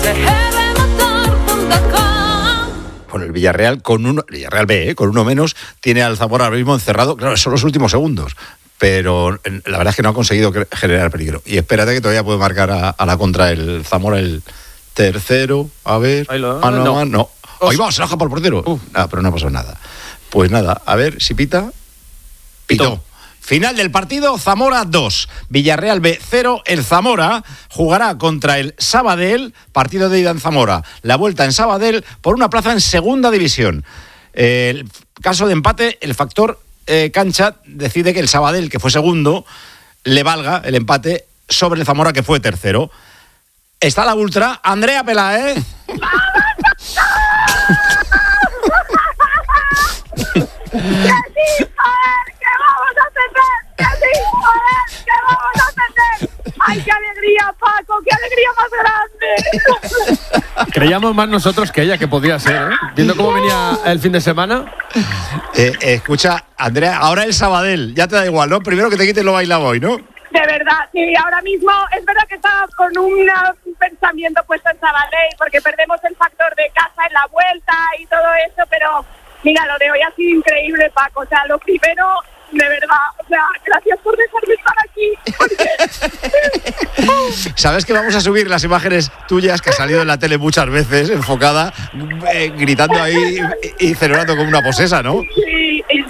Bueno, el Villarreal con uno, Villarreal B, ¿eh? con uno menos, tiene al Zamora ahora mismo encerrado. Claro, son los últimos segundos. Pero la verdad es que no ha conseguido generar peligro. Y espérate que todavía puede marcar a, a la contra el Zamora el tercero. A ver. Ahí lo, ah, no, no. no. Ahí va, se la deja por el portero. Uh. Nada, pero no pasó nada. Pues nada, a ver si pita. Pitó. Final del partido, Zamora dos, Villarreal B cero. El Zamora jugará contra el Sabadell, partido de ida en Zamora. La vuelta en Sabadell por una plaza en segunda división. El caso de empate, el factor Eh, cancha decide que el Sabadell, que fue segundo, le valga el empate sobre el Zamora, que fue tercero. Está la ultra, Andrea Peláez. ¿eh? ¡Que sí, joder! ¡Que vamos a ascender! ¡Que sí, joder! ¡Que vamos a ascender! ¡Ay, qué alegría, Paco! ¡Qué alegría más grande! Creíamos más nosotros que ella, que podía ser, ¿eh? Viendo cómo venía el fin de semana. Eh, eh, escucha, Andrea, ahora el Sabadell, ya te da igual, ¿no? Primero que te quites lo bailado hoy, ¿no? De verdad, sí, ahora mismo es verdad que estaba con un pensamiento puesto en Sabadell, porque perdemos el factor de casa en la vuelta y todo eso, pero mira, lo de hoy ha sido increíble, Paco. O sea, lo primero, de verdad, o sea, gracias por dejarme estar aquí. Porque... ¿Sabes que vamos a subir las imágenes tuyas, que ha salido en la tele muchas veces, enfocada, eh, gritando ahí y celebrando como una posesa, ¿no? Sí, sí, sí.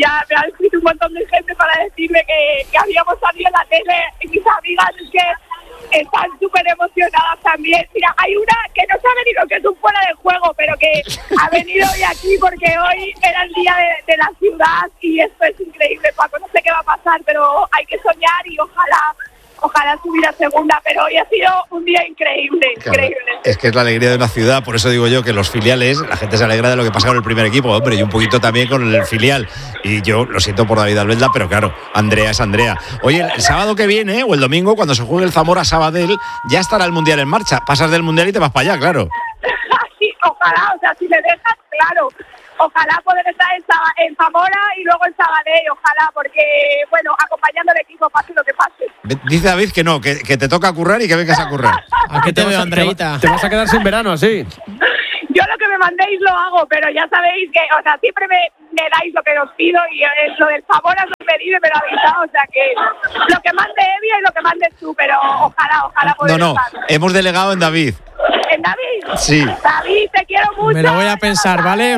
ya me ha escrito un montón de gente para decirme que, que habíamos salido en la tele y mis amigas es que están súper emocionadas también. Mira, hay una que no se ha venido, que es un fuera de juego, pero que ha venido hoy aquí porque hoy era el día de, de la ciudad y esto es increíble, Paco. No sé qué va a pasar, pero hay que soñar y ojalá... Ojalá subir a segunda, pero hoy ha sido un día increíble, Claro, increíble. es que es la alegría de una ciudad, por eso digo yo que los filiales, la gente se alegra de lo que pasa con el primer equipo, hombre, y un poquito también con el filial. Y yo lo siento por David Albelda, pero claro, Andrea es Andrea. Oye, el, el sábado que viene, o el domingo, cuando se juegue el Zamora Sabadell, ya estará el Mundial en marcha. Pasas del Mundial y te vas para allá, claro. Sí, ojalá, o sea, si me dejas, claro. Ojalá poder estar en, Saba, en Zamora y luego en Sabadell, ojalá, porque, bueno, acompañando al equipo, pase lo que pase. Dice David que no, que, que te toca currar y que vengas a currar. ¿A qué te veo, Andreita? Te vas a quedar sin verano, sí. Yo lo que me mandéis lo hago, pero ya sabéis que, o sea, siempre me, me dais lo que os pido y es lo del Zamora os lo he pedido y me lo habéis dado, o sea que lo que mande Evia y lo que mandes tú, pero ojalá, ojalá poder No, no, estar. hemos delegado en David. ¿En David? Sí. David, te quiero mucho. Me lo voy a pensar, ¿vale?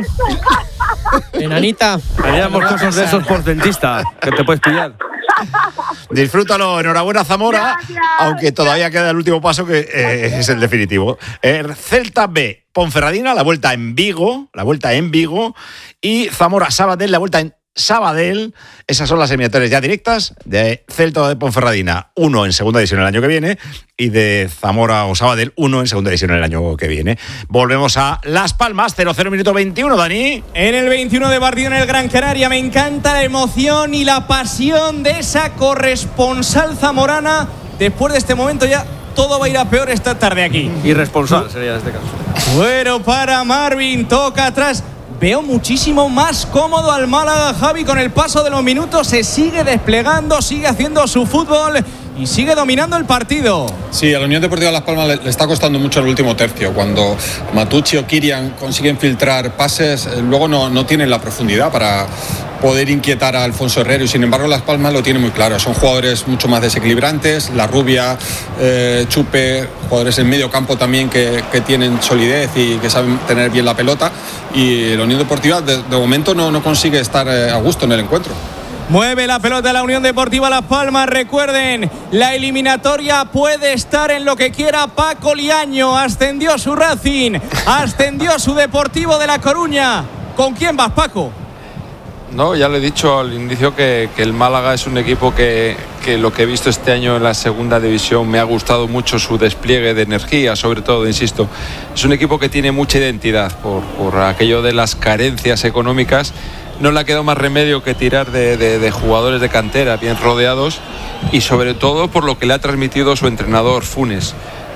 Enanita. Haríamos cosas de esos por dentista, que te puedes pillar. Disfrútalo, enhorabuena Zamora, Gracias. aunque todavía queda el último paso que eh, es el definitivo. Eh, Celta B, Ponferradina, la vuelta en Vigo, la vuelta en Vigo, y Zamora Sabadell, la vuelta en Sabadell. Esas son las eliminatorias ya directas de Celta de Ponferradina, uno en segunda división el año que viene, y de Zamora o Sabadell, uno en segunda división el año que viene. Volvemos a Las Palmas, cero cero minuto veintiuno, Dani. En el veintiuno de partido en el Gran Canaria, me encanta la emoción y la pasión de esa corresponsal zamorana. Después de este momento ya todo va a ir a peor esta tarde aquí. Irresponsable sería en este caso. Bueno, para Marvin, toca atrás. Veo muchísimo más cómodo al Málaga, Javi, con el paso de los minutos. Se sigue desplegando, sigue haciendo su fútbol y sigue dominando el partido. Sí, a la Unión Deportiva Las Palmas le, le está costando mucho el último tercio. Cuando Matucci o Kirian consiguen filtrar pases, eh, luego no, no tienen la profundidad para poder inquietar a Alfonso Herrero, y sin embargo Las Palmas lo tiene muy claro. Son jugadores mucho más desequilibrantes, La Rubia, eh, Chupe, jugadores en medio campo también que, que tienen solidez y que saben tener bien la pelota, y la Unión Deportiva de, de momento no, no consigue estar eh, a gusto en el encuentro. Mueve la pelota la Unión Deportiva Las Palmas. Recuerden, la eliminatoria puede estar en lo que quiera. Paco Liaño ascendió su Racing, ascendió su Deportivo de La Coruña. ¿Con quién vas, Paco? No, ya le he dicho al inicio que, que el Málaga es un equipo que, que lo que he visto este año en la segunda división me ha gustado mucho su despliegue de energía, sobre todo, insisto. Es un equipo que tiene mucha identidad por, por aquello de las carencias económicas. No le ha quedado más remedio que tirar de, de, de jugadores de cantera bien rodeados, y sobre todo por lo que le ha transmitido su entrenador Funes,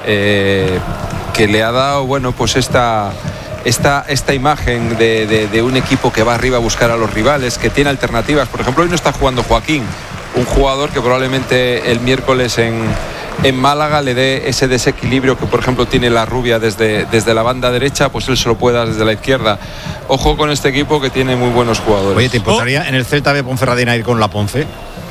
eh, que le ha dado, bueno, pues esta... Esta, esta imagen de, de, de un equipo que va arriba a buscar a los rivales, que tiene alternativas. Por ejemplo, hoy no está jugando Joaquín, un jugador que probablemente el miércoles en, en Málaga le dé ese desequilibrio que, por ejemplo, tiene La Rubia desde, desde la banda derecha, pues él se lo puede dar desde la izquierda. Ojo con este equipo que tiene muy buenos jugadores. Oye, ¿te importaría oh. en el Celta de Ponferradina ir con la Ponce?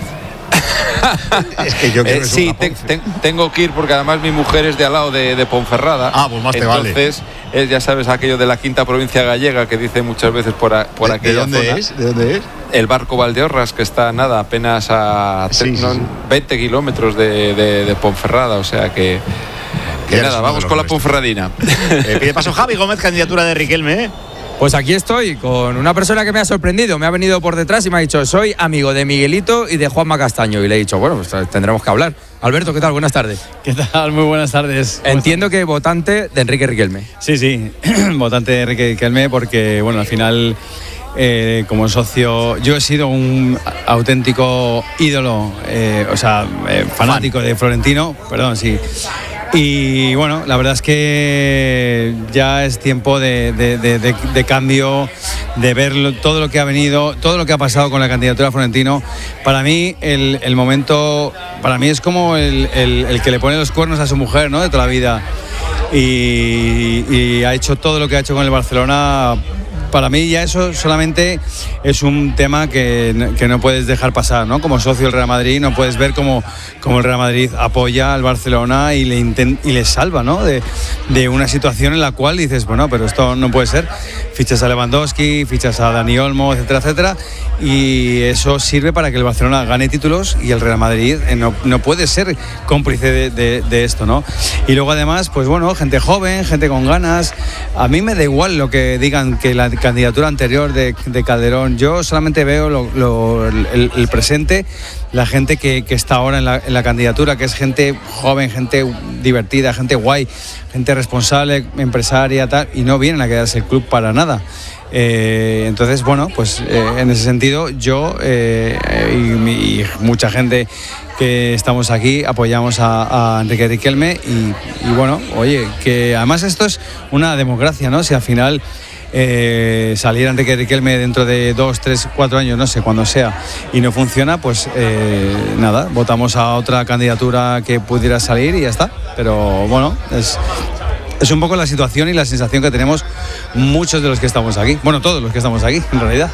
Es que yo quiero eh, sí, te, te, tengo que ir porque además mi mujer es de al lado de, de Ponferrada. Ah, pues más te vale. Entonces, es, ya sabes, aquello de la quinta provincia gallega que dice muchas veces por, a, por ¿De, aquella ¿de dónde zona. es? ¿De dónde es? El Barco Valdeorras, que está nada, apenas a sí, sí, no, sí. veinte kilómetros de, de, de Ponferrada, o sea que, que nada, vamos con la Ponferradina. Eh, pide paso Javi Gómez, candidatura de Riquelme, ¿eh? Pues aquí estoy con una persona que me ha sorprendido, me ha venido por detrás y me ha dicho: soy amigo de Miguelito y de Juanma Castaño. Y le he dicho, bueno, pues tendremos que hablar. Alberto, ¿qué tal? Buenas tardes. ¿Qué tal? Muy buenas tardes. Entiendo que votante de Enrique Riquelme. Sí, sí, votante de Enrique Riquelme porque, bueno, al final, eh, como socio, yo he sido un auténtico ídolo, eh, o sea, eh, fanático Fan. de Florentino, perdón, sí. Y bueno, la verdad es que ya es tiempo de, de, de, de, de cambio, de ver todo lo que ha venido, todo lo que ha pasado con la candidatura de Florentino. Para mí, el, el momento, para mí es como el, el, el que le pone los cuernos a su mujer, ¿no? De toda la vida. Y, y ha hecho todo lo que ha hecho con el Barcelona para mí ya eso solamente es un tema que, que no puedes dejar pasar, ¿no? Como socio del Real Madrid no puedes ver cómo, cómo el Real Madrid apoya al Barcelona y le, intent, y le salva, ¿no? De, de una situación en la cual dices, bueno, pero esto no puede ser. Fichas a Lewandowski, fichas a Dani Olmo, etcétera, etcétera, y eso sirve para que el Barcelona gane títulos y el Real Madrid no, no puede ser cómplice de, de, de esto, ¿no? Y luego además, pues bueno, gente joven, gente con ganas. A mí me da igual lo que digan que la candidatura anterior de, de Calderón, yo solamente veo lo, lo, el, el presente, la gente que, que está ahora en la, en la candidatura, que es gente joven, gente divertida, gente guay, gente responsable, empresaria, tal, y no vienen a quedarse el club para nada. Eh, entonces, bueno, pues eh, en ese sentido yo eh, y, y mucha gente que estamos aquí apoyamos a, a Enrique Riquelme y, y bueno, oye, que además esto es una democracia, ¿no? Si al final eh, saliera Enrique Riquelme dentro de dos, tres, cuatro años, no sé, cuando sea, y no funciona, pues eh, nada, votamos a otra candidatura que pudiera salir y ya está. Pero bueno, es... Es un poco la situación y la sensación que tenemos muchos de los que estamos aquí. Bueno, todos los que estamos aquí, en realidad.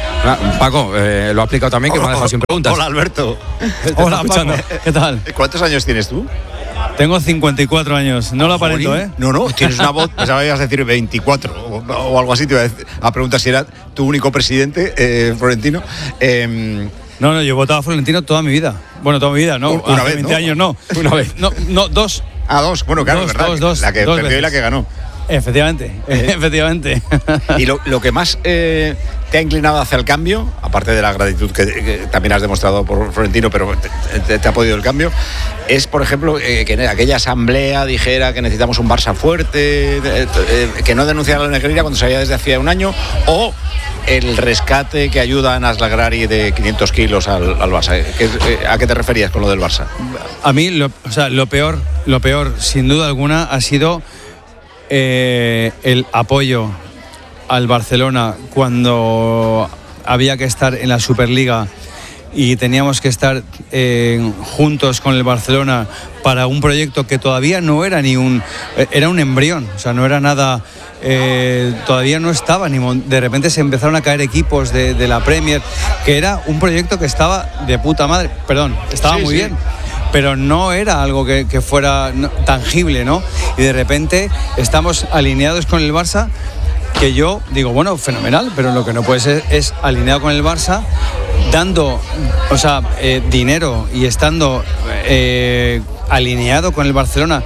Paco, eh, lo ha explicado también, que me ha dejado sin preguntas. Hola, Alberto. Hola, Paco. ¿Qué tal? ¿Cuántos años tienes tú? Tengo cincuenta y cuatro años. No lo aparento, ¿eh? No, no, tienes una voz, pensaba que ibas a decir veinticuatro o, o algo así. Te iba a, decir, a preguntar si era tu único presidente, eh, Florentino. Eh, no, no, yo he votado a Florentino toda mi vida. Bueno, toda mi vida, ¿no? Una Hace vez, veinte ¿no? años, no. Una vez. No, no, dos. Ah, dos. Bueno, claro, dos, ¿verdad? Dos, dos, la que dos perdió veces. y la que ganó. Efectivamente, eh. efectivamente. Y lo, lo que más eh, te ha inclinado hacia el cambio, aparte de la gratitud que, que también has demostrado por Florentino, pero te, te, te ha podido el cambio, es, por ejemplo, eh, que en aquella asamblea dijera que necesitamos un Barça fuerte, eh, eh, que no denunciara la Negreira cuando se había desde hacía un año, o el rescate que ayuda a Nas Lagrari de quinientos kilos al, al Barça. ¿Qué, eh, ¿A qué te referías con lo del Barça? A mí, lo, o sea, lo peor, lo peor, sin duda alguna, ha sido eh, el apoyo al Barcelona cuando había que estar en la Superliga y teníamos que estar eh, juntos con el Barcelona para un proyecto que todavía no era ni un... Era un embrión, o sea, no era nada... Eh, todavía no estaba, ni de repente se empezaron a caer equipos de, de la Premier, que era un proyecto que estaba de puta madre, perdón, estaba sí, muy sí. bien, pero no era algo que, que fuera no, tangible, ¿no? Y de repente estamos alineados con el Barça, que yo digo, bueno, fenomenal, pero lo que no puede ser es alineado con el Barça, dando, o sea, eh, dinero y estando eh, alineado con el Barcelona.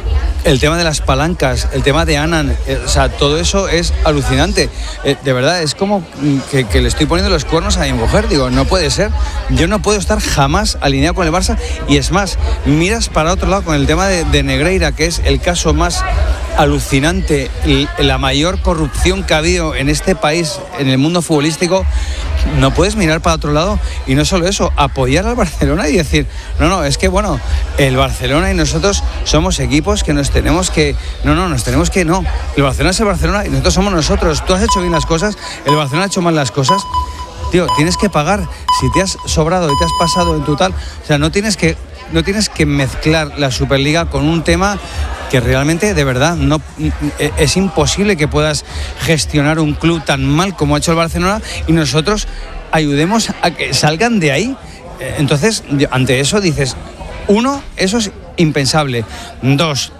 El tema de las palancas, el tema de Anan, eh, o sea, todo eso es alucinante. Eh, de verdad, es como que, que le estoy poniendo los cuernos a mi mujer. Digo, no puede ser. Yo no puedo estar jamás alineado con el Barça. Y es más, miras para otro lado con el tema de, de Negreira, que es el caso más alucinante y la mayor corrupción que ha habido en este país, en el mundo futbolístico. No puedes mirar para otro lado y no solo eso, apoyar al Barcelona y decir, no, no, es que bueno, el Barcelona y nosotros somos equipos que nos tenemos que, no, no, nos tenemos que, no, el Barcelona es el Barcelona y nosotros somos nosotros. Tú has hecho bien las cosas, el Barcelona ha hecho mal las cosas, tío, tienes que pagar. Si te has sobrado y te has pasado en total, o sea, no tienes que, no tienes que mezclar la Superliga con un tema que realmente, de verdad, no es imposible que puedas gestionar un club tan mal como ha hecho el Barcelona y nosotros ayudemos a que salgan de ahí. Entonces, ante eso dices, uno, eso es impensable. Dos,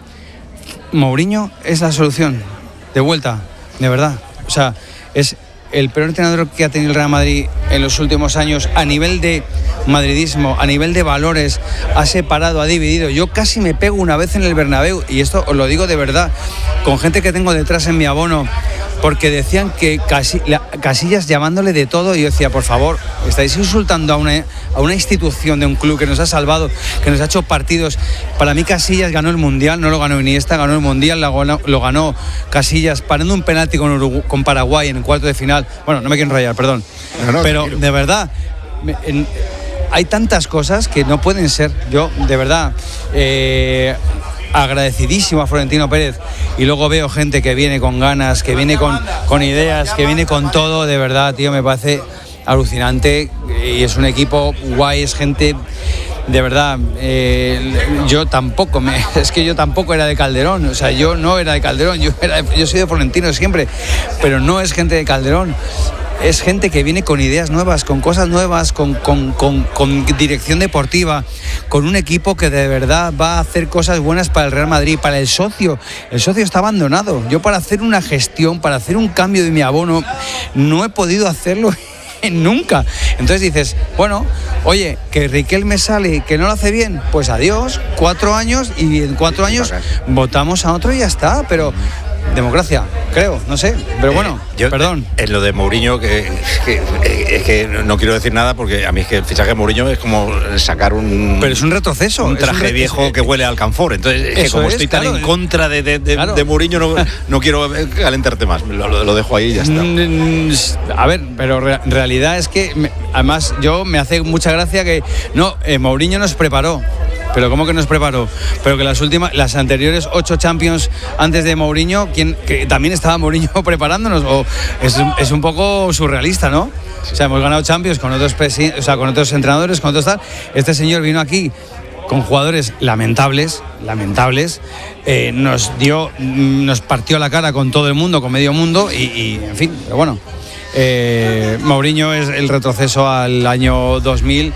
Mourinho es la solución. De vuelta, de verdad. O sea, es el peor entrenador que ha tenido el Real Madrid en los últimos años a nivel de madridismo, a nivel de valores, ha separado, ha dividido. Yo casi me pego una vez en el Bernabéu, y esto os lo digo de verdad, con gente que tengo detrás en mi abono, porque decían que Casillas llamándole de todo, y yo decía, por favor, estáis insultando a una, a una institución de un club que nos ha salvado, que nos ha hecho partidos. Para mí Casillas ganó el Mundial, no lo ganó Iniesta, ganó el Mundial, lo ganó, lo ganó Casillas parando un penalti con, Urugu- con Paraguay en el cuarto de final. Bueno, no me quiero enrollar, perdón. No, no, pero tranquilo. De verdad, en, hay tantas cosas que no pueden ser. Yo, de verdad, eh, agradecidísimo a Florentino Pérez, y luego veo gente que viene con ganas, que viene con, con ideas, que viene con todo. De verdad, tío, me parece alucinante, y es un equipo guay, es gente de verdad, eh, yo tampoco, me, es que yo tampoco era de Calderón, o sea, yo no era de Calderón, yo, era, yo soy de Florentino siempre, pero no es gente de Calderón. Es gente que viene con ideas nuevas, con cosas nuevas, con, con, con, con dirección deportiva, con un equipo que de verdad va a hacer cosas buenas para el Real Madrid, para el socio. El socio está abandonado. Yo para hacer una gestión, para hacer un cambio de mi abono, no he podido hacerlo nunca. Entonces dices, bueno, oye, que Riquelme sale, que no lo hace bien, pues adiós, cuatro años y en cuatro años votamos a otro y ya está, pero... democracia, creo, no sé, pero bueno, eh, yo, perdón. En lo de Mourinho, que, que, es que no quiero decir nada porque a mí es que el fichaje de Mourinho es como sacar un... Pero es un retroceso. Un traje un retroceso. viejo que huele a alcanfor. Entonces, es que como es, estoy tan claro, en contra de, de, de, claro. de Mourinho, no, no quiero calentarte más. Lo, lo dejo ahí y ya está. A ver, pero en realidad es que, me, además, yo me hace mucha gracia que... No, eh, Mourinho nos preparó. Pero ¿cómo que nos preparó? Pero que las últimas, las anteriores ocho Champions antes de Mourinho, ¿quién, que también estaba Mourinho preparándonos? O es, es un poco surrealista, ¿no? O sea, hemos ganado Champions con otros, presi- o sea, con otros entrenadores, con otros tal. Este señor vino aquí con jugadores lamentables, lamentables, eh, nos dio, nos partió la cara con todo el mundo, con medio mundo y, y en fin, pero bueno. Eh, Mourinho es el retroceso al año dos mil